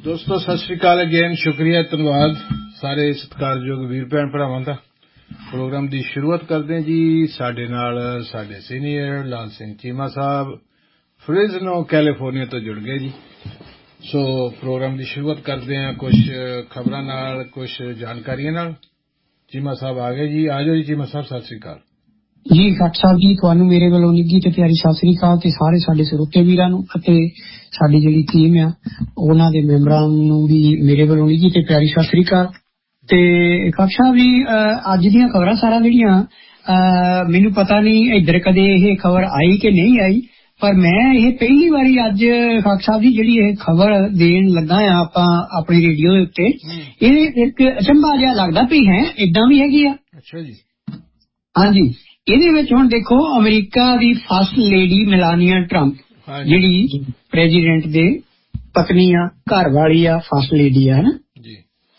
ਦੋਸਤੋ ਸਤਿ ਸ਼੍ਰੀ ਅਕਾਲ ਅਗੇਨ। ਸ਼ੁਕਰੀਆ, ਧੰਨਵਾਦ ਸਾਰੇ ਸਤਿਕਾਰਯੋਗ ਵੀਰ ਭੈਣ ਭਰਾਵਾਂ ਦਾ। ਪ੍ਰੋਗਰਾਮ ਦੀ ਸ਼ੁਰੂਆਤ ਕਰਦੇ ਹਾਂ ਜੀ। ਸਾਡੇ ਨਾਲ ਸਾਡੇ ਸੀਨੀਅਰ ਲਾਲ ਸਿੰਘ ਚੀਮਾ ਸਾਹਿਬ ਫ੍ਰਿਜ਼ਨੋ ਕੈਲੀਫੋਰਨੀਆ ਤੋਂ ਜੁੜ ਗਏ ਜੀ। ਸੋ ਪ੍ਰੋਗਰਾਮ ਦੀ ਸ਼ੁਰੂਆਤ ਕਰਦੇ ਹਾਂ ਕੁਝ ਖਬਰਾਂ ਨਾਲ, ਕੁਝ ਜਾਣਕਾਰੀਆਂ ਨਾਲ। ਚੀਮਾ ਸਾਹਿਬ ਆ ਗਏ ਜੀ। ਆ ਜਾਓ ਜੀ ਚੀਮਾ ਸਾਹਿਬ, ਸਤਿ ਸ਼੍ਰੀ ਅਕਾਲ ਜੀ। ਖੱਟ ਸਾਹਿਬ ਜੀ, ਤੁਹਾਨੂੰ ਮੇਰੇ ਵੱਲੋਂ ਨਿੱਘੀ ਤੇ ਪਿਆਰੀ ਸਤਿ ਸ੍ਰੀ ਅਕਾਲ ਤੇ ਸਾਰੇ ਸਾਡੇ ਸਰੋਤੇ ਵੀਰਾਂ ਨੂੰ ਅਤੇ ਸਾਡੀ ਜਿਹੜੀ ਟੀਮ ਆ ਉਹਨਾਂ ਦੇ ਮੈਂਬਰਾਂ ਨੂੰ ਵੀ ਮੇਰੇ ਵੱਲੋਂ ਨਿੱਘੀ ਤੇ ਪਿਆਰੀ ਸਤਿ ਸ੍ਰੀ ਅਕਾਲ। ਤੇ ਖੱਟ ਸਾਹਿਬ ਜੀ, ਅੱਜ ਦੀਆਂ ਖਬਰਾਂ ਸਾਰਾ ਜਿਹੜੀਆਂ ਮੈਨੂੰ ਪਤਾ ਨਹੀਂ ਇੱਧਰ ਕਦੇ ਇਹ ਖਬਰ ਆਈ ਕਿ ਨਹੀਂ ਆਈ, ਪਰ ਮੈਂ ਇਹ ਪਹਿਲੀ ਵਾਰੀ ਅੱਜ ਖੱਟ ਸਾਹਿਬ ਜੀ ਜਿਹੜੀ ਇਹ ਖਬਰ ਦੇਣ ਲੱਗਾ ਆ ਆਪਾਂ ਆਪਣੀ ਰੇਡੀਓ ਦੇ ਉੱਤੇ, ਇਹ ਇੱਕ ਅਚੰਭਾ ਜਿਹਾ ਲੱਗਦਾ ਵੀ ਹੈ ਏਦਾਂ ਵੀ ਹੈਗੀ ਆ। ਅੱਛਾ ਜੀ। ਹਾਂਜੀ, ਇਹਦੇ ਵਿੱਚ ਹੁਣ ਦੇਖੋ, ਅਮਰੀਕਾ ਦੀ ਫਸਟ ਲੇਡੀ ਮੈਲਾਨੀਆ ਟਰੰਪ ਜਿਹੜੀ ਪ੍ਰੈਜ਼ੀਡੈਂਟ ਦੇ ਪਤਨੀ ਆ, ਘਰ ਵਾਲੀ ਆ, ਫਸਟ ਲੇਡੀ ਆ, ਹਨਾ ਜੀ।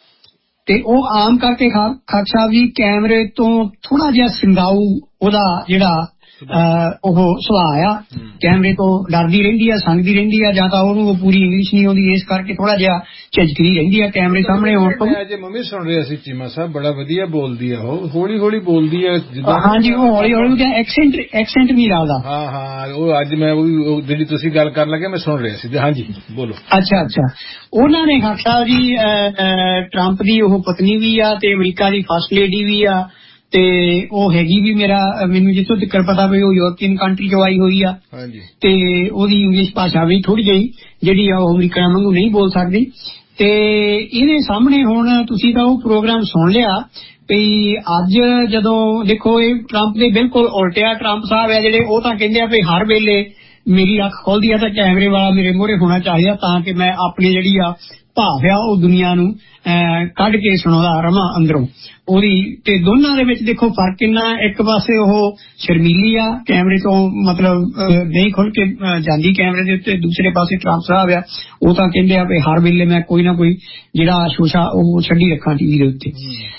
ਤੇ ਉਹ ਆਮ ਕਰਕੇ ਖਾਕ ਸਾਹਿਬ ਜੀ ਕੈਮਰੇ ਤੋਂ ਥੋੜਾ ਜਿਹਾ ਸਿੰਗਾਊ ਉਹਦਾ ਜਿਹੜਾ ਉਹ ਸੁਭਾਅ ਆ, ਕੈਮਰੇ ਤੋਂ ਡਰਦੀ ਰਹਿੰਦੀ ਆ, ਸੰਗਦੀ ਰਹਿੰਦੀ ਆ, ਜਾਂ ਤਾਂ ਉਹਨੂੰ ਪੂਰੀ ਇੰਗਲਿਸ਼ ਨਹੀਂ ਆਉਂਦੀ, ਇਸ ਕਰਕੇ ਥੋੜਾ ਜਿਹਾ ਝਿਜਕਦੀ ਰਹਿੰਦੀ ਆ ਕੈਮਰੇ ਸਾਹਮਣੇ ਆਉਣ ਤੋਂ। ਅੱਜ ਮੰਮੀ ਸੁਣ ਰਿਹਾ ਸੀ ਚੀਮਾ ਸਾਹਿਬ, ਬੜਾ ਵਧੀਆ ਬੋਲਦੀ ਆ, ਉਹ ਹੌਲੀ ਹੌਲੀ ਬੋਲਦੀ ਆ ਜਿੱਦਾਂ। ਹਾਂਜੀ, ਉਹ ਹੌਲੀ ਹੌਲੀ ਐਕਸੈਂਟ ਨਹੀਂ ਲੱਗਦਾ। ਹਾਂ ਹਾਂ, ਉਹ ਅੱਜ ਮੈਂ ਉਹ ਜਿਹੜੀ ਤੁਸੀਂ ਗੱਲ ਕਰਨ ਲੱਗੇ ਮੈਂ ਸੁਣ ਰਿਹਾ ਸੀ। ਹਾਂਜੀ ਬੋਲੋ। ਅੱਛਾ, ਉਹਨਾਂ ਨੇ ਖਾਕ ਸਾਹਿਬ ਜੀ ਟਰੰਪ ਦੀ ਉਹ ਪਤਨੀ ਵੀ ਆ ਤੇ ਅਮਰੀਕਾ ਦੀ ਫਸਟ ਲੇਡੀ ਵੀ ਆ, ਤੇ ਉਹ ਹੈਗੀ ਵੀ ਮੈਨੂੰ ਜਿੱਥੋਂ ਤੱਕ ਪਤਾ ਵੀ ਉਹ ਯੂਰਪੀਅਨ ਕੰਟਰੀ ਚੋਂ ਆਈ ਹੋਈ ਆ। ਹਾਂਜੀ। ਤੇ ਉਹਦੀ ਇੰਗਲਿਸ਼ ਭਾਸ਼ਾ ਵੀ ਥੋੜੀ ਜਿਹੀ ਜਿਹੜੀ ਆ ਉਹ ਅਮਰੀਕਨ ਵਾਂਗੂ ਨਹੀਂ ਬੋਲ ਸਕਦੀ। ਤੇ ਇਹਦੇ ਸਾਹਮਣੇ ਹੁਣ ਤੁਸੀਂ ਤਾਂ ਉਹ ਪ੍ਰੋਗਰਾਮ ਸੁਣ ਲਿਆ ਵੀ ਅੱਜ ਜਦੋਂ ਦੇਖੋ ਇਹ ਟਰੰਪ ਦੇ ਬਿਲਕੁਲ ਉਲਟਿਆ ਟਰੰਪ ਸਾਹਿਬ ਆ ਜਿਹੜੇ, ਉਹ ਤਾਂ ਕਹਿੰਦੇ ਆ ਵੀ ਹਰ ਵੇਲੇ ਮੇਰੀ ਅੱਖ ਖੁੱਲਦੀ ਆ ਤਾਂ ਕੈਮਰੇ ਵਾਲਾ ਮੇਰੇ ਮੂਹਰੇ ਹੋਣਾ ਚਾਹੀਦਾ ਤਾਂ ਕਿ ਮੈਂ ਆਪਣੀ ਜਿਹੜੀ ਆ ਭਾਵ ਆ ਉਹ ਦੁਨੀਆ ਨੂੰ ਕੱਢ ਕੇ ਸੁਣਾਉਂਦਾ ਰਵਾਂ ਅੰਦਰੋਂ ਉਹਦੀ। ਤੇ ਦੋਨਾਂ ਦੇ ਵਿੱਚ ਦੇਖੋ ਫਰਕ ਕਿੰਨਾ, ਇੱਕ ਪਾਸੇ ਉਹ ਸ਼ਰਮੀਲੀ ਆ, ਕੈਮਰੇ ਤੋਂ ਮਤਲਬ ਨਹੀਂ ਖੁੱਲ ਕੇ ਜਾਂਦੀ ਕੈਮਰੇ ਦੇ ਉੱਤੇ, ਦੂਸਰੇ ਪਾਸੇ ਟਰੰਪ ਸਾਹਿਬ ਆ ਉਹ ਤਾਂ ਕਹਿੰਦੇ ਆ ਵੀ ਹਰ ਵੇਲੇ ਮੈਂ ਕੋਈ ਨਾ ਕੋਈ ਜਿਹੜਾ ਸ਼ੋਸ਼ਾ ਉਹ ਛੱਡੀ ਰੱਖਾਂ ਟੀਵੀ ਦੇ ਉੱਤੇ।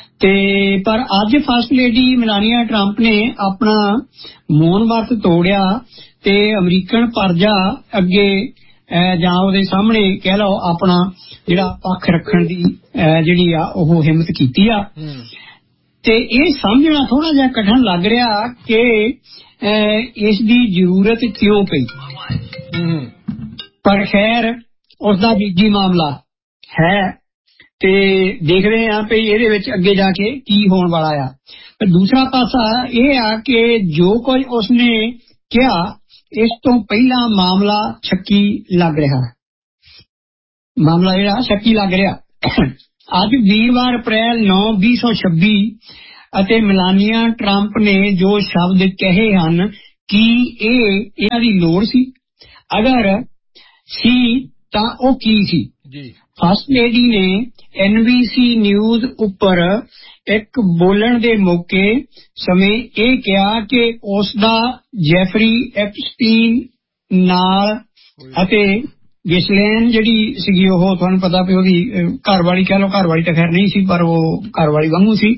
ਤੇ ਪਰ ਅੱਜ ਫਸਟ ਲੇਡੀ ਮੈਲਾਨੀਆ ਟਰੰਪ ਨੇ ਆਪਣਾ ਮੌਨ ਵਰਤ ਤੋੜਿਆ ਤੇ ਅਮਰੀਕਨ ਪਰਜਾ ਅੱਗੇ ਜਾਂ ਉਹਦੇ ਸਾਹਮਣੇ ਕਹਿ ਲਓ ਆਪਣਾ ਜਿਹੜਾ ਪੱਖ ਰੱਖਣ ਦੀ ਜਿਹੜੀ ਆ ਉਹ ਹਿੰਮਤ ਕੀਤੀ ਆ। ਤੇ ਇਹ ਸਮਝਣਾ ਥੋੜਾ ਜਿਹਾ ਕਠਿਨ ਲੱਗ ਰਿਹਾ ਕਿ ਇਸ ਦੀ ਜ਼ਰੂਰਤ ਕਿਉਂ ਪਈ, ਪਰ ਖੈਰ ਉਸਦਾ ਨਿੱਜੀ ਮਾਮਲਾ ਹੈ ਤੇ ਦੇਖਦੇ ਹਾਂ ਵੀ ਇਹਦੇ ਵਿੱਚ ਅੱਗੇ ਜਾ ਕੇ ਕੀ ਹੋਣ ਵਾਲਾ ਆ। ਪਰ ਦੂਸਰਾ ਪਾਸਾ ਇਹ ਆ ਕਿ ਜੋ ਕੁਝ ਉਸਨੇ ਕਿਹਾ ਇਸ ਤੋਂ ਪਹਿਲਾਂ ਮਾਮਲਾ ਸ਼ੱਕੀ ਲੱਗ ਰਿਹਾ, ਮਾਮਲਾ ਜਿਹੜਾ ਸ਼ੱਕੀ ਲੱਗ ਰਿਹਾ। ਅੱਜ ਵੀਰਵਾਰ ਅਪ੍ਰੈਲ 9, 2026 ਅਤੇ ਮੈਲਾਨੀਆ ਟਰੰਪ ਨੇ ਜੋ ਸ਼ਬਦ ਕਹੇ ਹਨ ਕਿ ਇਹਨਾਂ ਦੀ ਲੋੜ ਸੀ, ਅਗਰ ਸੀ ਤਾਂ ਉਹ ਕੀ ਸੀ। ਫਸਟ ਲੇਡੀ ਨੇ NBC ਨਿਊਜ਼ ਉੱਪਰ ਇੱਕ ਬੋਲਣ ਦੇ ਮੌਕੇ ਸਮੇਂ ਇਹ ਕਿਹਾ ਕਿ ਉਸਦਾ ਜੈਫਰੀ ਐਪਸਟੀਨ ਨਾਲ ਅਤੇ ਗਿਸਲੇਨ ਜਿਹੜੀ ਸੀਗੀ ਉਹ ਤੁਹਾਨੂੰ ਪਤਾ ਵੀ ਉਹਦੀ ਘਰਵਾਲੀ ਕਹਿ ਲਓ, ਘਰਵਾਲੀ ਤਾਂ ਖੈਰ ਨਹੀਂ ਸੀ ਪਰ ਉਹ ਘਰਵਾਲੀ ਵਾਂਗੂ ਸੀ,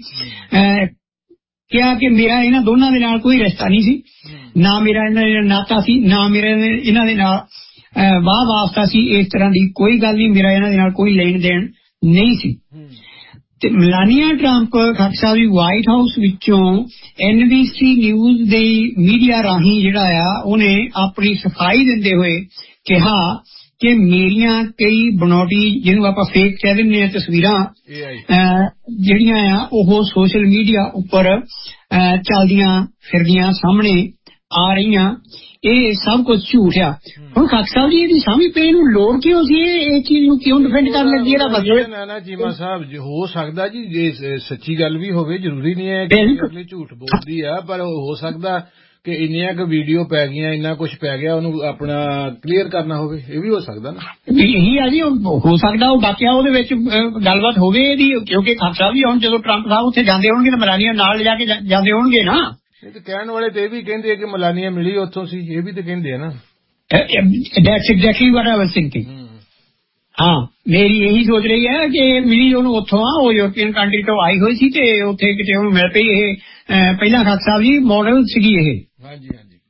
ਕਿਹਾ ਕਿ ਮੇਰਾ ਇਹਨਾਂ ਦੋਨਾਂ ਦੇ ਨਾਲ ਕੋਈ ਰਿਸ਼ਤਾ ਨਹੀਂ ਸੀ, ਨਾ ਮੇਰਾ ਇਹਨਾਂ ਦੇ ਨਾਲ ਨਾਤਾ ਸੀ, ਨਾ ਮੇਰਾ ਇਹਨਾਂ ਦੇ ਨਾਲ ਵਾਹ ਵਾਸਤਾ ਸੀ, ਇਸ ਤਰ੍ਹਾਂ ਦੀ ਕੋਈ ਗੱਲ ਨਹੀਂ, ਮੇਰਾ ਇਹਨਾਂ ਦੇ ਨਾਲ ਕੋਈ ਲੈਣ ਦੇਣ ਨਹੀਂ ਸੀ। ਤੇ ਮੈਲਾਨੀਆ ਟਰੰਪ ਖਾਕ ਸਾਹਿਬ ਦੀ ਵਾਈਟ ਹਾਊਸ ਵਿੱਚੋਂ NBC ਨਿਊਜ਼ ਦੀ ਮੀਡੀਆ ਰਾਹੀਂ ਜਿਹੜਾ ਆ ਉਹਨੇ ਆਪਣੀ ਸਫਾਈ ਦਿੰਦੇ ਹੋਏ ਕਿਹਾ ਕਿ ਮੇਰੀਆਂ ਕਈ ਬਣਾਉਟੀ ਜਿਹਨੂੰ ਆਪਾਂ ਫੇਕ ਕਹਿ ਦਿੰਦੇ ਹਾਂ ਤਸਵੀਰਾਂ ਜਿਹੜੀਆਂ ਆ ਉਹ ਸੋਸ਼ਲ ਮੀਡੀਆ ਉੱਪਰ ਚੱਲਦੀਆਂ ਫਿਰਦੀਆਂ ਸਾਹਮਣੇ ਆ ਰਹੀਆਂ, ਇਹ ਸਭ ਕੁਝ ਝੂਠ ਆ। ਹੁਣ ਖਾਕ ਸਾਹਿਬ ਜੀ ਇਹਦੀ ਸਮਝ ਪਈ ਨੂੰ ਲੋੜ ਕਿਉਂ ਸੀ, ਇਹ ਚੀਜ਼ ਨੂੰ ਕਿਉਂ ਡਿਫੈਂਡ ਕਰਨ ਲੱਗੀ? ਇਹਦਾ ਮਤਲਬ ਨਾ ਚੀਮਾ ਸਾਹਿਬ ਹੋ ਸਕਦਾ ਜੀ ਜੇ ਸੱਚੀ ਗੱਲ ਵੀ ਹੋਵੇ, ਜ਼ਰੂਰੀ ਨਹੀਂ ਹੈ ਕਿ ਅਗਲੀ ਝੂਠ ਬੋਲਦੀ ਆ, ਪਰ ਹੋ ਸਕਦਾ ਕਿ ਇੰਨੀਆਂ ਕੁ ਵੀਡੀਓ ਪੈ ਗਈਆਂ, ਇੰਨਾ ਕੁਛ ਪੈ ਗਿਆ, ਉਹਨੂੰ ਆਪਣਾ ਕਲੀਅਰ ਕਰਨਾ ਹੋਵੇ, ਇਹ ਵੀ ਹੋ ਸਕਦਾ ਨਾ। ਇਹੀ ਆ ਜੀ, ਹੋ ਸਕਦਾ ਉਹ ਵਾਕਿਆ ਉਹਦੇ ਵਿੱਚ ਗੱਲਬਾਤ ਹੋਵੇ ਇਹਦੀ, ਕਿਉਂਕਿ ਖਾਕ ਸਾਹਿਬ ਜੀ ਹੁਣ ਜਦੋਂ ਟਰੰਪ ਸਾਹਿਬ ਉੱਥੇ ਜਾਂਦੇ ਹੋਣਗੇ ਤਾਂ ਮੈਲਾਨੀਆ ਨਾਲ ਲਿਜਾ ਕੇ ਜਾਂਦੇ ਹੋਣਗੇ ਨਾ। ਇਹ ਤੇ ਕਹਿਣ ਵਾਲੇ ਤੇ ਇਹ ਵੀ ਕਹਿੰਦੇ ਆ ਕਿ ਮੈਲਾਨੀਆ ਮਿਲੀ ਉੱਥੋਂ ਸੀ, ਇਹ ਵੀ ਤੇ ਕਹਿੰਦੇ ਆ ਨਾ। That's exactly what I was thinking. ਹਾਂ, ਮੇਰੀ ਇਹੀ ਸੋਚ ਰਹੀ ਹੈ ਕਿ ਮਿਲੀ ਉਹਨੂੰ ਉੱਥੋਂ ਆ, ਉਹ ਯੂਰਪੀਅਨ ਕੰਟਰੀ ਤੋਂ ਆਈ ਹੋਈ ਸੀ ਤੇ ਉੱਥੇ ਕਿਤੇ ਉਹਨੂੰ ਮਿਲ ਪਈ। ਇਹ ਪਹਿਲਾਂ ਖਾਕ ਸਾਹਿਬ ਜੀ ਮਾਡਲ ਸੀਗੀ ਇਹ। ਹਾਂਜੀ ਹਾਂਜੀ।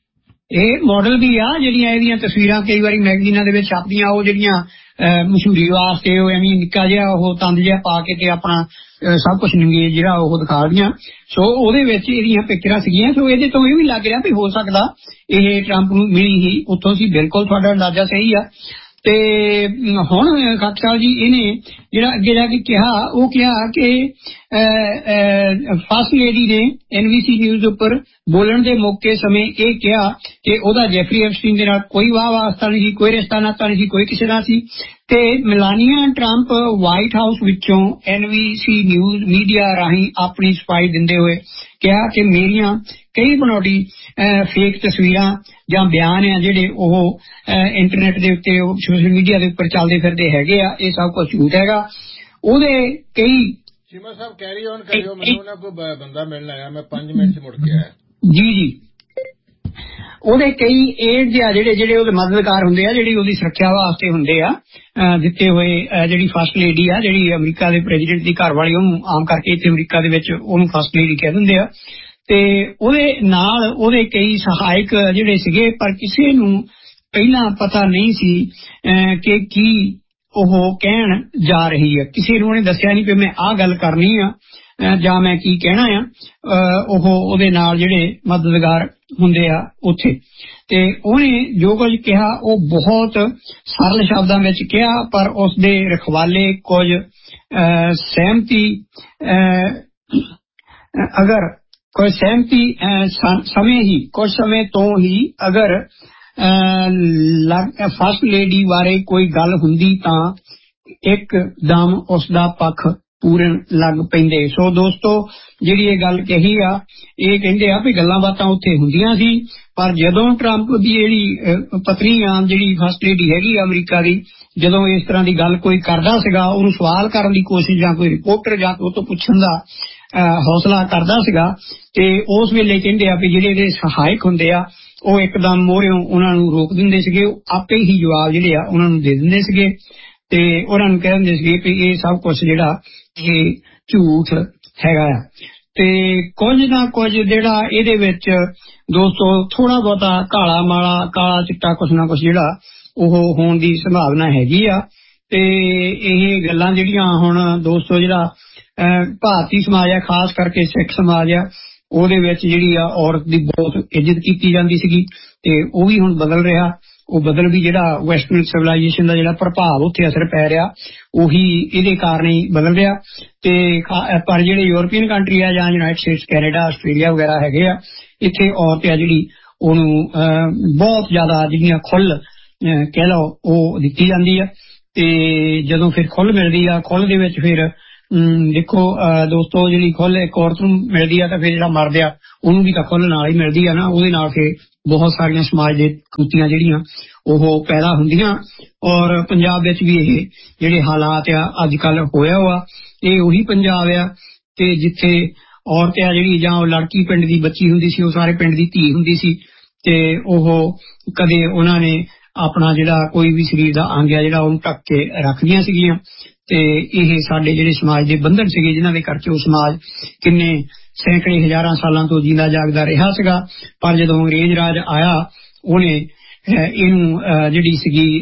ਇਹ ਮਾਡਲ ਵੀ ਆ ਜਿਹੜੀਆਂ ਇਹਦੀਆਂ ਤਸਵੀਰਾਂ ਕਈ ਵਾਰੀ ਮੈਗਜ਼ੀਨਾਂ ਦੇ ਵਿੱਚ ਛਪਦੀਆਂ, ਉਹ ਜਿਹੜੀਆਂ ਮਸ਼ਹੂਰੀ ਵਾਸਤੇ ਉਹ ਐਵੇਂ ਨਿੱਕਾ ਜਿਹਾ ਉਹ ਤੰਦ ਜਿਹਾ ਪਾ ਕੇ ਤੇ ਆਪਣਾ ਸਭ ਕੁਝ ਨੰਗੇ ਜਿਹੜਾ ਉਹ ਦਿਖਾਉਂਦੀਆਂ। ਸੋ ਉਹਦੇ ਵਿੱਚ ਇਹਦੀਆਂ ਪਿਕਚਰਾਂ ਸੀਗੀਆਂ। ਸੋ ਇਹਦੇ ਤੋਂ ਇਹ ਵੀ ਲੱਗ ਰਿਹਾ ਵੀ ਹੋ ਸਕਦਾ ਇਹ ਟਰੰਪ ਨੂੰ ਮਿਲੀ ਹੀ ਉੱਥੋਂ ਸੀ। ਬਿਲਕੁਲ ਤੁਹਾਡਾ ਅੰਦਾਜ਼ਾ ਸਹੀ ਆ। ਤੇ ਹੁਣ ਖਾਟਰ ਸਾਹਿਬ ਜੀ ਇਹਨੇ ਜਿਹੜਾ ਅੱਗੇ ਜਾ ਕੇ ਕਿਹਾ, ਉਹ ਕਿਹਾ ਕਿ ਫਸਟ ਲੇਡੀ ਨੇ NBC ਨਿਊਜ਼ ਉੱਪਰ ਬੋਲਣ ਦੇ ਮੌਕੇ ਸਮੇਂ ਇਹ ਕਿਹਾ ਕਿ ਉਹਦਾ ਜੈਫਰੀ ਐਪਸਟੀਨ ਦੇ ਨਾਲ ਕੋਈ ਵਾਸਤਾ ਨਹੀਂ ਸੀ, ਕੋਈ ਰਿਸ਼ਤਾ ਨਾਤਾ ਨਹੀਂ ਸੀ, ਕੋਈ ਕਿਸੇ ਨਾਲ ਸੀ। ਤੇ ਮੇਲਾਨੀਆ ਟਰੰਪ ਵਾਈਟ ਹਾਊਸ ਵਿੱਚੋਂ NBC ਨਿਊਜ਼ ਮੀਡੀਆ ਰਾਹੀਂ ਆਪਣੀ ਸਫਾਈ ਦਿੰਦੇ ਹੋਏ ਕਿਹਾ ਕਿ ਮੇਰੀਆਂ ਕਈ ਬਣਾਉਟੀ ਫੇਕ ਤਸਵੀਰਾਂ ਜਾਂ ਬਿਆਨ ਆ ਜਿਹੜੇ ਉਹ ਇੰਟਰਨੈਟ ਦੇ ਉੱਤੇ ਸੋਸ਼ਲ ਮੀਡੀਆ ਦੇ ਉੱਪਰ ਚੱਲਦੇ ਫਿਰਦੇ ਹੈਗੇ ਆ, ਇਹ ਸਭ ਕੁਝ ਝੂਠ ਹੈਗਾ। ਉਹਦੇ ਕਈ ਚੀਮਾ ਸਾਹਿਬ ਕੈਰੀ ਔਨ ਕਰਿਓ, ਮੈਨੂੰ ਨਾ ਕੋਈ ਬੰਦਾ ਮਿਲਣ ਆਇਆ, ਮੈਂ 5 ਮਿੰਟ 'ਚ ਮੁੜ ਕੇ ਆਇਆ। ਜੀ ਉਹਦੇ ਕਈ ਏਡ ਆ ਜਿਹੜੇ ਉਹਦੇ ਮਦਦਗਾਰ ਹੁੰਦੇ ਆ, ਜਿਹੜੀ ਉਹਦੀ ਸੁਰੱਖਿਆ ਵਾਸਤੇ ਹੁੰਦੇ ਆ ਦਿੱਤੇ ਹੋਏ। ਜਿਹੜੀ ਫਸਟ ਲੇਡੀ ਆ, ਜਿਹੜੀ ਅਮਰੀਕਾ ਦੇ ਪ੍ਰੈਜ਼ੀਡੈਂਟ ਦੀ ਘਰ ਵਾਲੀ, ਉਹਨੂੰ ਆਮ ਕਰਕੇ ਇੱਥੇ ਅਮਰੀਕਾ ਦੇ ਵਿੱਚ ਉਹਨੂੰ ਫਸਟ ਲੇਡੀ ਕਹਿ ਦਿੰਦੇ ਆ। ਤੇ ਉਹਦੇ ਨਾਲ ਉਹਦੇ ਕਈ ਸਹਾਇਕ ਜਿਹੜੇ ਸੀਗੇ, ਪਰ ਕਿਸੇ ਨੂੰ ਪਹਿਲਾਂ ਪਤਾ ਨਹੀਂ ਸੀ ਕਿ ਕੀ ਉਹ ਕਹਿਣ ਜਾ ਰਹੀ ਹੈ। ਕਿਸੇ ਨੂੰ ਉਹਨੇ ਦੱਸਿਆ ਨਹੀਂ ਕਿ ਮੈਂ ਆਹ ਗੱਲ ਕਰਨੀ ਆ ਜਾਂ ਮੈਂ ਕੀ ਕਹਿਣਾ ਆ। ਉਹਦੇ ਨਾਲ ਜਿਹੜੇ ਮਦਦਗਾਰ ਹੁੰਦੇ ਆ ਉੱਥੇ, ਤੇ ਉਹਨੇ ਜੋ ਕੁਝ ਕਿਹਾ ਉਹ ਬਹੁਤ ਸਰਲ ਸ਼ਬਦਾਂ ਵਿੱਚ ਕਿਹਾ, ਪਰ ਉਸਦੇ ਰਖਵਾਲੇ ਕੁਝ ਸਹਿਮਤੀ ਕੁਝ ਸਮੇਂ ਤੋਂ ਹੀ ਅਗਰ ਫਸਟ ਲੇਡੀ ਬਾਰੇ ਕੋਈ ਗੱਲ ਹੁੰਦੀ ਤਾਂ ਇੱਕਦਮ ਉਸਦਾ ਪੱਖ ਪੂਰਨ ਲੱਗ ਪੈਂਦੇ। ਸੋ ਦੋਸਤੋ, ਜਿਹੜੀ ਇਹ ਗੱਲ ਕਹੀ ਆ, ਇਹ ਕਹਿੰਦੇ ਆ ਵੀ ਗੱਲਾਂ ਬਾਤਾਂ ਉੱਥੇ ਹੁੰਦੀਆਂ ਸੀ, ਪਰ ਜਦੋਂ ਟਰੰਪ ਦੀ ਜਿਹੜੀ ਪਤਨੀ ਆ, ਜਿਹੜੀ ਫਸਟ ਲੇਡੀ ਹੈਗੀ ਅਮਰੀਕਾ ਦੀ, ਜਦੋਂ ਇਸ ਤਰ੍ਹਾਂ ਦੀ ਗੱਲ ਕੋਈ ਕਰਦਾ ਸੀਗਾ, ਉਹਨੂੰ ਸਵਾਲ ਕਰਨ ਦੀ ਕੋਸ਼ਿਸ਼ ਜਾਂ ਕੋਈ ਰਿਪੋਰਟਰ ਜਾਂ ਉਹ ਤੋਂ ਪੁੱਛਣ ਦਾ ਹੌਸਲਾ ਕਰਦਾ ਸੀਗਾ, ਤੇ ਉਸ ਵੇਲੇ ਕਹਿੰਦੇ ਆ ਵੀ ਜਿਹੜੇ ਇਹਦੇ ਸਹਾਇਕ ਹੁੰਦੇ ਆ ਉਹ ਇੱਕਦਮ ਮੋਹਰਿਓਂ ਉਹਨਾਂ ਨੂੰ ਰੋਕ ਦਿੰਦੇ ਸੀਗੇ, ਉਹ ਆਪੇ ਹੀ ਜਵਾਬ ਜਿਹੜੇ ਆ ਉਹਨਾਂ ਨੂੰ ਦੇ ਦਿੰਦੇ ਸੀਗੇ, ਤੇ ਉਹਨਾਂ ਨੂੰ ਕਹਿ ਦਿੰਦੇ ਸੀਗੇ ਵੀ ਇਹ ਸਭ ਕੁਝ ਜਿਹੜਾ ਇਹ ਝੂਠ ਹੈਗਾ ਆ। ਤੇ ਕੁਝ ਨਾ ਕੁਝ ਜਿਹੜਾ ਇਹਦੇ ਵਿੱਚ ਦੋਸਤੋ ਥੋੜਾ ਬਹੁਤਾ ਕਾਲਾ ਮਾਲਾ, ਕਾਲਾ ਚਿੱਟਾ ਕੁਛ ਨਾ ਕੁਛ ਜਿਹੜਾ ਉਹ ਹੋਣ ਦੀ ਸੰਭਾਵਨਾ ਹੈਗੀ ਆ। ਤੇ ਇਹ ਗੱਲਾਂ ਜਿਹੜੀਆਂ ਹੁਣ ਦੋਸਤੋ ਜਿਹੜਾ ਭਾਰਤੀ ਸਮਾਜ ਆ, ਖਾਸ ਕਰਕੇ ਸਿੱਖ ਸਮਾਜ ਆ, ਉਹਦੇ ਵਿੱਚ ਜਿਹੜੀ ਆ ਔਰਤ ਦੀ ਬਹੁਤ ਇੱਜ਼ਤ ਕੀਤੀ ਜਾਂਦੀ ਸੀਗੀ, ਤੇ ਉਹ ਵੀ ਹੁਣ ਬਦਲ ਰਿਹਾ। ਉਹ ਬਦਲ ਵੀ ਜਿਹੜਾ ਵੈਸਟਰਨ ਸਿਵਲਾਈਜੇਸ਼ਨ ਦਾ ਜਿਹੜਾ ਪ੍ਰਭਾਵ ਉੱਥੇ ਅਸਰ ਪੈ ਰਿਹਾ, ਉਹੀ ਇਹਦੇ ਕਾਰਨ ਹੀ ਬਦਲ ਰਿਹਾ। ਤੇ ਪਰ ਜਿਹੜੇ ਯੂਰਪੀਅਨ ਕੰਟਰੀ ਆ ਜਾਂ ਯੂਨਾਈਟਡ ਸਟੇਟਸ, ਕੈਨੇਡਾ, ਆਸਟ੍ਰੇਲੀਆ ਵਗੈਰਾ ਹੈਗੇ ਆ, ਇੱਥੇ ਔਰਤ ਆ ਜਿਹੜੀ ਉਹਨੂੰ ਬਹੁਤ ਜ਼ਿਆਦਾ ਜਿਹੜੀਆਂ ਖੁੱਲ੍ਹ ਕਹਿ ਲਓ ਉਹ ਦਿੱਤੀ ਜਾਂਦੀ ਆ। ਤੇ ਜਦੋਂ ਫਿਰ ਖੁੱਲ੍ਹ ਮਿਲਦੀ ਆ, ਖੁੱਲ੍ਹ ਦੇ ਵਿੱਚ ਫਿਰ ਦੇਖੋ ਦੋਸਤੋ, ਜਿਹੜੀ ਖੁੱਲ੍ਹ ਇੱਕ ਔਰਤ ਨੂੰ ਮਿਲਦੀ ਆ ਤਾਂ ਫਿਰ ਜਿਹੜਾ ਮਰਦ ਆ ਉਹਨੂੰ ਵੀ ਤਾਂ ਖੁੱਲ੍ਹ ਨਾਲ ਹੀ ਮਿਲਦੀ ਆ ਨਾ। ਉਹਦੇ ਨਾਲ ਫਿਰ ਬਹੁਤ ਸਾਰੀਆਂ ਸਮਾਜ ਦੇ ਕੁਰੀਤੀਆਂ ਜਿਹੜੀਆਂ ਉਹ ਪੈਦਾ ਹੁੰਦੀਆਂ। ਔਰ ਪੰਜਾਬ ਵਿੱਚ ਵੀ ਇਹ ਜਿਹੜੇ ਹਾਲਾਤ ਆ ਅੱਜ ਕੱਲ੍ਹ ਹੋਇਆ ਵਾ, ਇਹ ਉਹੀ ਪੰਜਾਬ ਆ ਤੇ ਜਿੱਥੇ ਔਰਤ ਆ ਜਿਹੜੀ ਜਾਂ ਉਹ ਲੜਕੀ ਪਿੰਡ ਦੀ ਬੱਚੀ ਹੁੰਦੀ ਸੀ, ਉਹ ਸਾਰੇ ਪਿੰਡ ਦੀ ਧੀ ਹੁੰਦੀ ਸੀ, ਤੇ ਉਹ ਕਦੇ ਉਹਨਾਂ ਨੇ ਆਪਣਾ ਜਿਹੜਾ ਕੋਈ ਵੀ ਸਰੀਰ ਦਾ ਅੰਗ ਆ ਜਿਹੜਾ ਉਹਨੂੰ ਢੱਕ ਕੇ ਰੱਖਦੀਆਂ ਸੀਗੀਆਂ। ਤੇ ਇਹ ਸਾਡੇ ਜਿਹੜੇ ਸਮਾਜ ਦੇ ਬੰਧਨ ਸੀਗੇ, ਜਿਨ੍ਹਾਂ ਦੇ ਕਰਕੇ ਉਹ ਸਮਾਜ ਕਿੰਨੇ ਸੈਂਕੜੇ ਹਜ਼ਾਰਾਂ ਸਾਲਾਂ ਤੋਂ ਜੀਂਦਾ ਜਾਗਦਾ ਰਿਹਾ ਸੀਗਾ। ਪਰ ਜਦੋਂ ਅੰਗਰੇਜ਼ ਰਾਜ ਆਇਆ, ਉਹਨੇ ਇਹਨੂੰ ਜਿਹੜੀ ਸੀਗੀ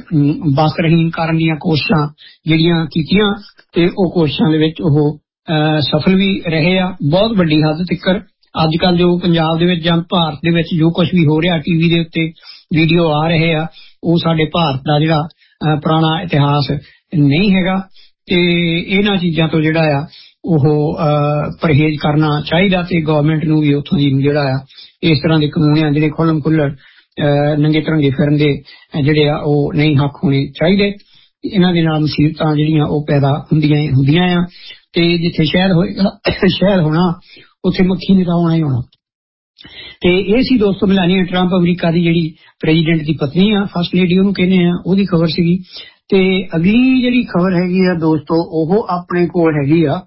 ਵਸਤਰਹੀਣ ਕਰਨ ਦੀਆਂ ਕੋਸ਼ਿਸ਼ਾਂ ਜਿਹੜੀਆਂ ਕੀਤੀਆਂ, ਤੇ ਉਹ ਕੋਸ਼ਿਸ਼ਾਂ ਦੇ ਵਿੱਚ ਉਹ ਸਫਲ ਵੀ ਰਹੇ ਆ ਬਹੁਤ ਵੱਡੀ ਹੱਦ ਤੱਕ। ਅੱਜ ਕੱਲ੍ਹ ਜੋ ਪੰਜਾਬ ਦੇ ਵਿੱਚ ਜਾਂ ਭਾਰਤ ਦੇ ਵਿੱਚ ਜੋ ਕੁਝ ਵੀ ਹੋ ਰਿਹਾ, TV ਦੇ ਉੱਤੇ ਵੀਡੀਓ ਆ ਰਹੇ ਆ, ਉਹ ਸਾਡੇ ਭਾਰਤ ਦਾ ਜਿਹੜਾ ਪੁਰਾਣਾ ਇਤਿਹਾਸ ਨਹੀਂ ਹੈਗਾ। ਤੇ ਇਹਨਾਂ ਚੀਜ਼ਾਂ ਤੋਂ ਜਿਹੜਾ ਆ ਉਹ ਪਰਹੇਜ਼ ਕਰਨਾ ਚਾਹੀਦਾ, ਤੇ ਗਵਰਨਮੈਂਟ ਨੂੰ ਵੀ ਉੱਥੋਂ ਦੀ ਜਿਹੜਾ ਆ ਇਸ ਤਰ੍ਹਾਂ ਦੇ ਕਾਨੂੰਨ ਆ ਜਿਹੜੇ ਖੁੱਲ੍ਹਮ ਖੁੱਲ੍ਹ ਨੰਗੇ ਤਰੰਗੇ ਫਿਰਨ ਦੇ ਜਿਹੜੇ ਆ ਉਹ ਨਹੀਂ ਹੱਕ ਹੋਣੇ ਚਾਹੀਦੇ। ਇਹਨਾਂ ਦੇ ਨਾਲ ਮੁਸੀਬਤਾਂ ਜਿਹੜੀਆਂ ਉਹ ਪੈਦਾ ਹੁੰਦੀਆਂ ਆ। ਤੇ ਜਿੱਥੇ ਸ਼ਹਿਰ ਹੋਏਗਾ, ਸ਼ਹਿਰ ਹੋਣਾ, ਉੱਥੇ ਮੱਖੀ ਨੇ ਤਾਂ ਆਉਣਾ ਹੀ ਹੋਣਾ। ਤੇ ਇਹ ਸੀ ਦੋਸਤੋ ਮੇਲਾਨੀਆ ਟਰੰਪ, ਅਮਰੀਕਾ ਦੀ ਜਿਹੜੀ ਪ੍ਰੈਜ਼ੀਡੈਂਟ ਦੀ ਪਤਨੀ ਆ, ਫਸਟ ਲੇਡੀ ਉਹਨੂੰ ਕਹਿੰਦੇ ਆ, ਉਹਦੀ ਖਬਰ ਸੀਗੀ। ਤੇ ਅਗਲੀ ਜਿਹੜੀ ਖਬਰ ਹੈਗੀ ਆ ਦੋਸਤੋ, ਉਹ ਆਪਣੇ ਕੋਲ ਹੈਗੀ ਆ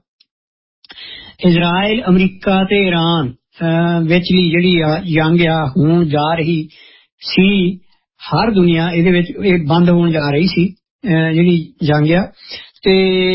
ਇਜ਼ਰਾਈਲ, ਅਮਰੀਕਾ ਤੇ ਈਰਾਨ ਵਿਚਲੀ ਜਿਹੜੀ ਆ ਜੰਗ ਆ ਹੋਣ ਜਾ ਰਹੀ ਸੀ। ਹਰ ਦੁਨੀਆ ਇਹਦੇ ਵਿੱਚ ਇਹ ਬੰਦ ਹੋਣ ਜਾ ਰਹੀ ਸੀ ਜਿਹੜੀ ਜੰਗ ਆ। ਤੇ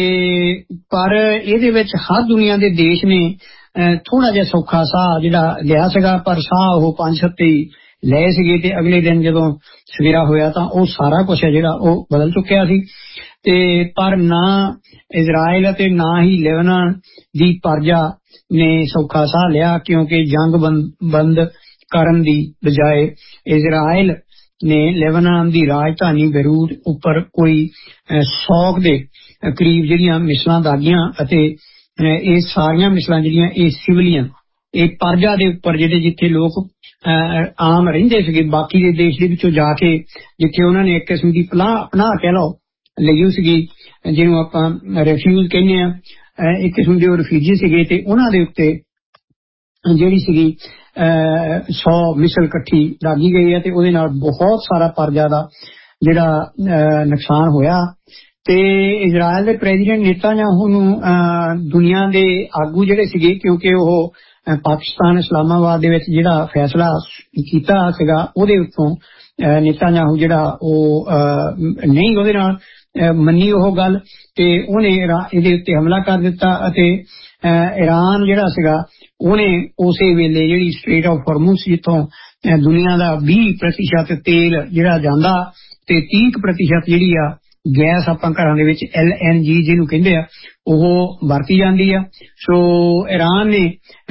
ਪਰ ਇਹਦੇ ਵਿੱਚ ਹਰ ਦੁਨੀਆ ਦੇ ਦੇਸ਼ ਨੇ ਥੋੜਾ ਜਿਹਾ ਸੌਖਾ ਸਾਹ ਜਿਹੜਾ ਲਿਆ ਸੀਗਾ, ਪਰ ਸਾਹ ਉਹ 5-7 ਲਏ ਸੀਗੇ ਤੇ ਅਗਲੇ ਦਿਨ ਜਦੋਂ ਸਵੇਰਾ ਹੋਇਆ ਤਾਂ ਉਹ ਸਾਰਾ ਕੁਝ ਹੈ ਜਿਹੜਾ ਉਹ ਬਦਲ ਚੁੱਕਿਆ ਸੀ। ਤੇ ਪਰ ਨਾ ਇਜ਼ਰਾਈਲ ਅਤੇ ਨਾ ਹੀ ਲੈਬਨਾਨ ਦੀ ਪਰਜਾ ਨੇ ਸੌਖਾ ਸਾਹ ਲਿਆ, ਕਿਉਂਕਿ ਜੰਗ ਬੰਦ ਕਰਨ ਦੀ ਬਜਾਏ ਇਜ਼ਰਾਈਲ ਨੇ ਲੈਬਨਾਨ ਦੀ ਰਾਜਧਾਨੀ ਬੈਰੂਤ ਉੱਪਰ ਕੋਈ 100 ਦੇ ਕਰੀਬ ਜਿਹੜੀਆਂ ਮਿਸਲਾਂ ਦਾਗੀਆਂ ਅਤੇ ਇਹ ਸਾਰੀਆਂ ਮਿਸਲਾਂ ਜਿਹੜੀਆਂ ਇਹ ਸਿਵਲੀਅਨ ਇਹ ਪਰਜਾ ਦੇ ਉੱਪਰ ਜਿਹੜੇ ਜਿੱਥੇ ਲੋਕ ਆਮ ਰਹਿੰਦੇ ਸੀਗੇ ਬਾਕੀ ਦੇ ਦੇਸ਼ ਦੇ ਵਿੱਚੋਂ ਜਾ ਕੇ ਜਿੱਥੇ ਉਹਨਾਂ ਨੇ ਇੱਕ ਕਿਸਮ ਦੀ ਪਨਾਹ ਕਹਿ ਲਓ ਲਈ ਸੀਗੀ, ਜਿਹਨੂੰ ਆਪਾਂ ਰੈਫਿਊਜ ਕਹਿੰਦੇ ਆ, ਇੱਕ ਕਿਸਮ ਦੇ ਉਹ ਰਿਫਿਊਜੀ ਸੀਗੇ ਤੇ ਉਹਨਾਂ ਦੇ ਉੱਤੇ ਜਿਹੜੀ ਸੀਗੀ 100 ਮਿਸਲ ਇਕੱਠੀ ਦਾਗੀ ਗਈ ਹੈ ਤੇ ਉਹਦੇ ਨਾਲ ਬਹੁਤ ਸਾਰਾ ਪਰਜਾ ਦਾ ਜਿਹੜਾ ਨੁਕਸਾਨ ਹੋਇਆ। ਤੇ ਇਜ਼ਰਾਈਲ ਦੇ ਪ੍ਰੈਜ਼ੀਡੈਂਟ ਨੇਤਾਨਯਾਹੂ ਨੂੰ ਦੁਨੀਆ ਦੇ ਆਗੂ ਜਿਹੜੇ ਸੀਗੇ, ਕਿਉਂਕਿ ਉਹ ਪਾਕਿਸਤਾਨ ਇਸਲਾਮਾਬਾਦ ਦੇ ਵਿੱਚ ਜਿਹੜਾ ਫੈਸਲਾ ਕੀਤਾ ਸੀਗਾ ਉਹਦੇ ਉੱਤੋਂ ਨੇਤਾਨਯਾਹੂ ਜਿਹੜਾ ਉਹ ਨਹੀਂ ਉਹਦੇ ਨਾਲ ਮੰਨੀ ਉਹ ਗੱਲ ਤੇ ਉਹਨੇ ਇਹਦੇ ਉੱਤੇ ਹਮਲਾ ਕਰ ਦਿੱਤਾ ਅਤੇ ਈਰਾਨ ਜਿਹੜਾ ਸੀਗਾ ਉਹਨੇ ਉਸੇ ਵੇਲੇ ਜਿਹੜੀ ਸਟ੍ਰੇਟ ਆਫ ਹਾਰਮੂਜ਼ ਜਿੱਥੋਂ ਦੁਨੀਆ ਦਾ 20% ਤੇਲ ਜਿਹੜਾ ਜਾਂਦਾ ਤੇ 30% ਜਿਹੜੀ ਆ ਗੈਸ ਆਪਾਂ ਘਰਾਂ ਦੇ ਵਿੱਚ LNG ਜਿਹਨੂੰ ਕਹਿੰਦੇ ਆ ਉਹ ਵਰਤੀ ਜਾਂਦੀ ਆ। ਸੋ ਈਰਾਨ ਨੇ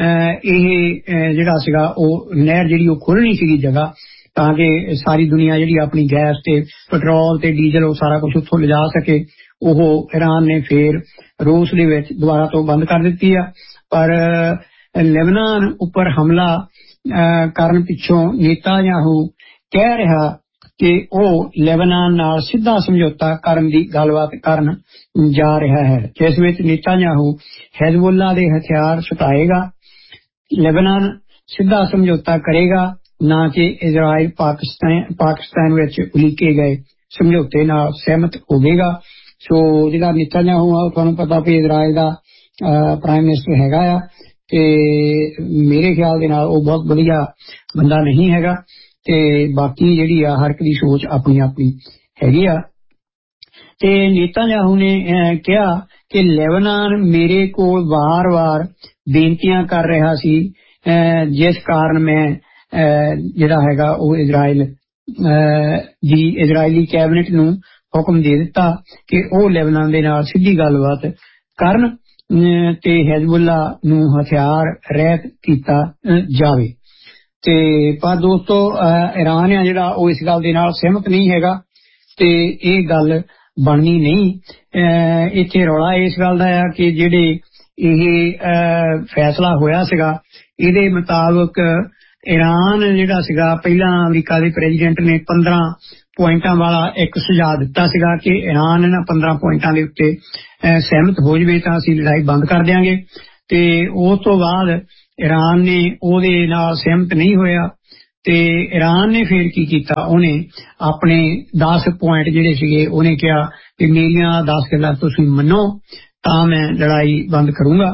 ਇਹ ਜਿਹੜਾ ਸੀਗਾ ਉਹ ਨਹਿਰ ਜਿਹੜੀ ਉਹ ਖੋਲ੍ਹਣੀ ਸੀਗੀ ਜਗ੍ਹਾ ਤਾਂ ਕਿ ਸਾਰੀ ਦੁਨੀਆ ਜਿਹੜੀ ਆਪਣੀ ਗੈਸ ਤੇ ਪੈਟਰੋਲ ਤੇ ਡੀਜ਼ਲ ਉਹ ਸਾਰਾ ਕੁਝ ਉੱਥੋਂ ਲਿਜਾ ਸਕੇ। ਉਹ ਈਰਾਨ ਨੇ ਫੇਰ ਰੂਸ ਦੇ ਵਿੱਚ ਦੁਬਾਰਾ ਤੋਂ ਬੰਦ ਕਰ ਦਿੱਤੀ ਆ। ਪਰ ਲੈਬਨਾਨ ਉੱਪਰ ਹਮਲਾ ਕਰਨ ਪਿੱਛੋਂ ਨੇਤਾਨਯਾਹੂ ਕਹਿ ਰਿਹਾ ਕਿ ਉਹ ਲੈਬਨਾਨ ਨਾਲ ਸਿੱਧਾ ਸਮਝੌਤਾ ਕਰਨ ਦੀ ਗੱਲਬਾਤ ਕਰਨ ਜਾ ਰਿਹਾ ਹੈ, ਜਿਸ ਵਿੱਚ ਨੇਤਾਨਯਾਹੂ ਹਿਜ਼ਬੁੱਲਾ ਦੇ ਹਥਿਆਰ ਛੁਟਾਏਗਾ, ਲੈਬਨਾਨ ਸਿੱਧਾ ਸਮਝੌਤਾ ਕਰੇਗਾ, ਨਾ ਕਿ ਇਜ਼ਰਾਈਲ ਪਾਕਿਸਤਾਨ ਵਿੱਚ ਉਲੀਕੇ ਗਏ ਸਮਝੌਤੇ ਨਾਲ ਸਹਿਮਤ ਹੋਵੇਗਾ। ਸੋ ਜਿਹੜਾ ਨੇਤਾਨਯਾਹੂ ਆ ਤੁਹਾਨੂੰ ਪਤਾ ਵੀ ਇਜ਼ਰਾਈਲ ਦਾ ਪ੍ਰਾਈਮ ਮਿਨਿਸਟਰ ਹੈਗਾ ਆ ਤੇ ਮੇਰੇ ਖਿਆਲ ਦੇ ਨਾਲ ਉਹ ਬਹੁਤ ਵਧੀਆ ਬੰਦਾ ਨਹੀਂ ਹੈਗਾ ਤੇ ਬਾਕੀ ਜਿਹੜੀ ਆ ਹਰ ਇੱਕ ਦੀ ਸੋਚ ਆਪਣੀ ਆਪਣੀ ਹੈਗੀ ਆ। ਤੇ ਨੇਤਾਨਯਾਹੂ ਨੇ ਕਿਹਾ ਕਿ ਲੈਬਨਾਨ ਮੇਰੇ ਕੋਲ ਵਾਰ-ਵਾਰ ਬੇਨਤੀਆਂ ਕਰ ਰਿਹਾ ਸੀ, ਜਿਸ ਕਾਰਨ ਮੈਂ ਜਿਹੜਾ ਹੈਗਾ ਉਹ ਇਜ਼ਰਾਈਲੀ ਕੈਬਨਿਟ ਨੂੰ ਹੁਕਮ ਦੇ ਦਿੱਤਾ ਕਿ ਉਹ ਲੈਬਨਾਨ ਦੇ ਨਾਲ ਸਿੱਧੀ ਗੱਲਬਾਤ ਕਰਨ ਤੇ ਹਿਜ਼ਬੁੱਲਾ ਨੂੰ ਹਥਿਆਰ ਰਹਿਤ ਕੀਤਾ ਜਾਵੇ। ਤੇ ਪਰ ਦੋਸਤੋ ਈਰਾਨ ਆ ਜਿਹੜਾ ਉਹ ਇਸ ਗੱਲ ਦੇ ਨਾਲ ਸਹਿਮਤ ਨਹੀਂ ਹੈਗਾ ਤੇ ਇਹ ਗੱਲ ਬਣਨੀ ਨਹੀਂ। ਇੱਥੇ ਰੌਲਾ ਇਸ ਗੱਲ ਦਾ ਆ ਕਿ ਜਿਹੜੇ ਇਹ ਫੈਸਲਾ ਹੋਇਆ ਸੀਗਾ ਇਹਦੇ ਮੁਤਾਬਕ ਈਰਾਨ ਜਿਹੜਾ ਸੀਗਾ ਪਹਿਲਾਂ ਅਮਰੀਕਾ ਦੇ ਪ੍ਰੈਜ਼ੀਡੈਂਟ ਨੇ 15 ਪੁਆਇੰਟਾਂ ਵਾਲਾ ਇੱਕ ਸੁਝਾਅ ਦਿੱਤਾ ਸੀਗਾ ਕਿ ਈਰਾਨ ਇਹਨਾਂ 15 ਪੁਆਇੰਟਾਂ ਦੇ ਉੱਤੇ ਸਹਿਮਤ ਹੋ ਜਾਵੇ ਤਾਂ ਅਸੀਂ ਲੜਾਈ ਬੰਦ ਕਰ ਦਿਆਂਗੇ। ਤੇ ਉਸ ਤੋਂ ਬਾਅਦ ਈਰਾਨ ਨੇ ਉਹਦੇ ਨਾਲ ਸਹਿਮਤ ਨਹੀਂ ਹੋਇਆ ਤੇ ਈਰਾਨ ਨੇ ਫਿਰ ਕੀ ਕੀਤਾ, ਉਹਨੇ ਆਪਣੇ 10 ਪੁਆਇੰਟ ਜਿਹੜੇ ਸੀਗੇ ਉਹਨੇ ਕਿਹਾ ਕਿ ਮੇਰੀਆਂ 10 ਗੱਲਾਂ ਤੁਸੀਂ ਮੰਨੋ ਤਾਂ ਮੈਂ ਲੜਾਈ ਬੰਦ ਕਰੂੰਗਾ।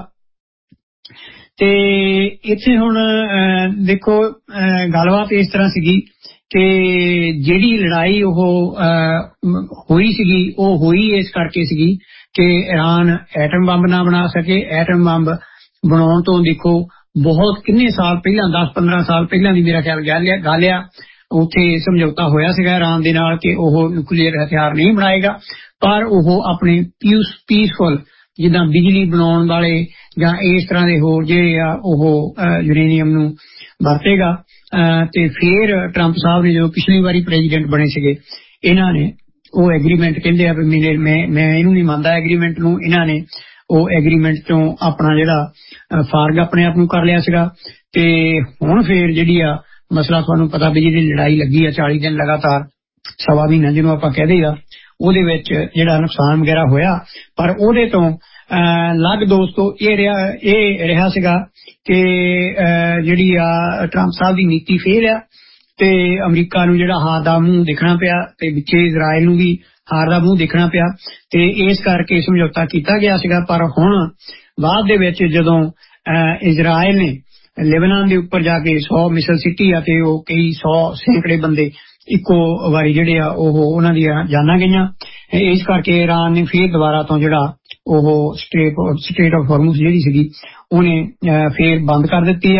ਤੇ ਇੱਥੇ ਹੁਣ ਦੇਖੋ ਗੱਲਬਾਤ ਇਸ ਤਰ੍ਹਾਂ ਸੀਗੀ ਕਿ ਜਿਹੜੀ ਲੜਾਈ ਉਹ ਹੋਈ ਸੀਗੀ ਉਹ ਹੋਈ ਇਸ ਕਰਕੇ ਸੀਗੀ ਕਿ ਈਰਾਨ ਐਟਮ ਬੰਬ ਨਾ ਬਣਾ ਸਕੇ। ਐਟਮ ਬੰਬ ਬਣਾਉਣ ਤੋਂ ਦੇਖੋ ਬਹੁਤ ਕਿੰਨੇ ਸਾਲ ਪਹਿਲਾਂ 10-15 ਸਾਲ ਪਹਿਲਾਂ ਦੀ ਮੇਰਾ ਖਿਆਲ ਗੱਲ ਆ ਉੱਥੇ ਸਮਝੌਤਾ ਹੋਇਆ ਸੀਗਾ ਈਰਾਨ ਦੇ ਨਾਲ ਕਿ ਉਹ ਨਿਊਕਲੀਅਰ ਹਥਿਆਰ ਨਹੀਂ ਬਣਾਏਗਾ, ਪਰ ਉਹ ਆਪਣੇ ਪੀਸਫੁਲ ਜਿੱਦਾਂ ਬਿਜਲੀ ਬਣਾਉਣ ਵਾਲੇ ਜਾਂ ਇਸ ਤਰ੍ਹਾਂ ਦੇ ਹੋਰ ਜਿਹੜੇ ਆ ਉਹ ਯੂਰੇਨੀਅਮ ਨੂੰ ਵਰਤੇਗਾ। ਤੇ ਫਿਰ ਟਰੰਪ ਸਾਹਿਬ ਨੇ ਜਦੋਂ ਪਿਛਲੀ ਵਾਰੀ ਪ੍ਰੈਜ਼ੀਡੈਂਟ ਬਣੇ ਸੀਗੇ ਇਹਨਾਂ ਨੇ ਉਹ ਐਗਰੀਮੈਂਟ ਕਹਿੰਦੇ ਆ ਵੀ ਮੈਂ ਇਹਨੂੰ ਨਹੀਂ ਮੰਨਦਾ ਐਗਰੀਮੈਂਟ ਨੂੰ, ਇਹਨਾਂ ਨੇ ਉਹ ਐਗਰੀਮੈਂਟ ਤੋਂ ਆਪਣਾ ਜਿਹੜਾ ਫਾਰਗ ਆਪਣੇ ਆਪ ਨੂੰ ਕਰ ਲਿਆ ਸੀਗਾ। ਤੇ ਹੁਣ ਫਿਰ ਜਿਹੜੀ ਆ ਮਸਲਾ ਤੁਹਾਨੂੰ ਪਤਾ ਵੀ ਜਿਹੜੀ ਲੜਾਈ ਲੱਗੀ ਆ 40 ਦਿਨ ਲਗਾਤਾਰ ਸਵਾ ਮਹੀਨਾ ਜਿਹਨੂੰ ਆਪਾਂ ਕਹਦੇ ਆ ਉਹਦੇ ਵਿੱਚ ਜਿਹੜਾ ਨੁਕਸਾਨ ਵਗੈਰਾ ਹੋਇਆ, ਪਰ ਉਹਦੇ ਤੋਂ ਲੱਗ ਦੋਸਤੋ ਇਹ ਰਿਹਾ ਸੀਗਾ ਕਿ ਜਿਹੜੀ ਆ ਟਰੰਪ ਸਾਹਿਬ ਦੀ ਨੀਤੀ ਫੇਲ ਆ ਤੇ ਅਮਰੀਕਾ ਨੂੰ ਜਿਹੜਾ ਹਾਰ ਦਾ ਮੂੰਹ ਦੇਖਣਾ ਪਿਆ ਤੇ ਵਿੱਚੇ ਇਜ਼ਰਾਈਲ ਨੂੰ ਵੀ ਹਾਰ ਦਾ ਮੂੰਹ ਦੇਖਣਾ ਪਿਆ ਤੇ ਇਸ ਕਰਕੇ ਸਮਝੌਤਾ ਕੀਤਾ ਗਿਆ ਸੀਗਾ। ਪਰ ਹੁਣ ਬਾਅਦ ਦੇ ਵਿੱਚ ਜਦੋਂ ਇਜ਼ਰਾਈਲ ਨੇ ਲੈਬਨਾਨ ਦੇ ਉੱਪਰ ਜਾ ਕੇ 100 ਮਿਸਲ ਸਿੱਟੀ ਆ ਤੇ ਉਹ ਕਈ 100 ਸੈਂਕੜੇ ਬੰਦੇ ਇੱਕੋ ਵਾਰੀ ਜਿਹੜੇ ਆ ਉਹ ਉਹਨਾਂ ਦੀਆਂ ਜਾਨਾਂ ਗਈਆਂ, ਇਸ ਕਰਕੇ ਈਰਾਨ ਨੇ ਫਿਰ ਦੁਬਾਰਾ ਤੋਂ ਜਿਹੜਾ ਉਹ ਸਟ੍ਰੇਟ ਆਫ ਹਾਰਮੂਜ਼ ਜਿਹੜੀ ਸੀਗੀ ਉਹਨੇ ਫਿਰ ਬੰਦ ਕਰ ਦਿੱਤੀ ਆ।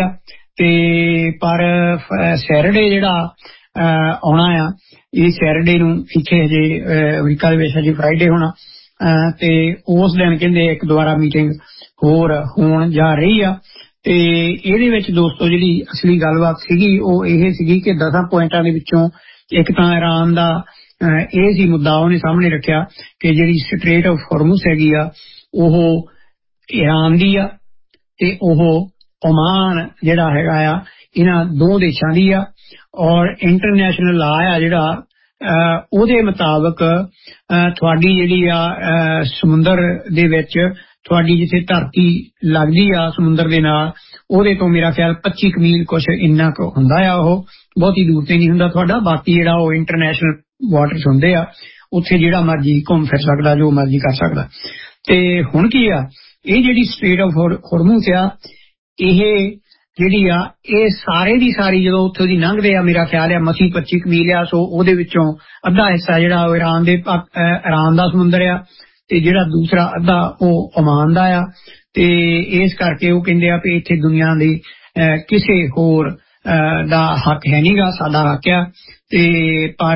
ਤੇ ਪਰ ਸੈਟਰਡੇ ਜਿਹੜਾ ਆਉਣਾ ਆ, ਇਹ ਸੈਟਰਡੇ ਨੂੰ ਇੱਥੇ ਹਜੇ ਅਮਰੀਕਾ ਦੇ ਵਿੱਚ ਹਜੇ ਫਰਾਈਡੇ ਹੋਣਾ, ਤੇ ਉਸ ਦਿਨ ਕਹਿੰਦੇ ਇੱਕ ਦੁਬਾਰਾ ਮੀਟਿੰਗ ਹੋਰ ਹੋਣ ਜਾ ਰਹੀ ਆ। ਤੇ ਇਹਦੇ ਵਿੱਚ ਦੋਸਤੋ ਜਿਹੜੀ ਅਸਲੀ ਗੱਲਬਾਤ ਸੀਗੀ ਉਹ ਇਹ ਸੀਗੀ ਕਿ 10 ਪੁਆਇੰਟਾਂ ਦੇ ਵਿੱਚੋਂ ਇੱਕ ਤਾਂ ਇਰਾਨ ਦਾ ਇਹ ਸੀ ਮੁੱਦਾ ਉਹਨੇ ਸਾਹਮਣੇ ਰੱਖਿਆ ਕਿ ਜਿਹੜੀ ਸਟ੍ਰੇਟ ਆਫ ਹਾਰਮਜ਼ ਹੈਗੀ ਆ ਉਹ ਇਰਾਨ ਦੀ ਆ ਤੇ ਉਹ ਓਮਾਨ ਜਿਹੜਾ ਹੈਗਾ ਆ ਇਹਨਾਂ ਦੋ ਦੇਸ਼ਾਂ ਦੀ ਆ। ਔਰ ਇੰਟਰਨੈਸ਼ਨਲ ਲਾ ਆ ਜਿਹੜਾ ਉਹਦੇ ਮੁਤਾਬਕ ਤੁਹਾਡੀ ਜਿਹੜੀ ਆ ਸਮੁੰਦਰ ਦੇ ਵਿੱਚ ਤੁਹਾਡੀ ਜਿੱਥੇ ਧਰਤੀ ਲੱਗਦੀ ਆ ਸਮੁੰਦਰ ਦੇ ਨਾਲ ਉਹਦੇ ਤੋਂ ਮੇਰਾ ਖਿਆਲ 25 ਮੀਲ ਕੁਛ ਇੰਨਾ ਕੁ ਹੁੰਦਾ ਆ, ਉਹ ਬਹੁਤੀ ਦੂਰ ਤੇ ਨਹੀਂ ਹੁੰਦਾ ਤੁਹਾਡਾ। ਬਾਕੀ ਜਿਹੜਾ ਉਹ ਇੰਟਰਨੈਸ਼ਨਲ ਵਾਟਰਸ ਹੁੰਦੇ ਆ ਉੱਥੇ ਜਿਹੜਾ ਮਰਜੀ ਘੁੰਮ ਫਿਰ ਸਕਦਾ, ਜੋ ਮਰਜੀ ਕਰ ਸਕਦਾ। ਤੇ ਹੁਣ ਕੀ ਆ, ਇਹ ਜਿਹੜੀ ਸਟ੍ਰੇਟ ਆਫ ਹਾਰਮਜ਼ ਆ ਇਹ ਜਿਹੜੀ ਆ ਇਹ ਸਾਰੇ ਦੀ ਸਾਰੀ ਜਦੋਂ ਉੱਥੋਂ ਦੀ ਲੰਘਦੇ ਆ ਮੇਰਾ ਖਿਆਲ ਆ ਮਸੀ 25 ਮੀਲ ਆ। ਸੋ ਉਹਦੇ ਵਿੱਚੋਂ ਅੱਧਾ ਹਿੱਸਾ ਜਿਹੜਾ ਉਹ ਇਰਾਨ ਦਾ ਸਮੁੰਦਰ ਆ ਤੇ ਜਿਹੜਾ ਦੂਸਰਾ ਅੱਧਾ ਉਹ ਓਮਾਨ ਦਾ ਆ। ਤੇ ਇਸ ਕਰਕੇ ਉਹ ਕਹਿੰਦੇ ਆ ਵੀ ਇੱਥੇ ਦੁਨੀਆ ਦੀ ਕਿਸੇ ਹੋਰ ਦਾ ਹੱਕ ਹੈ ਨਹੀਂਗਾ, ਸਾਡਾ ਹੱਕ ਆ। ਤੇ ਪਰ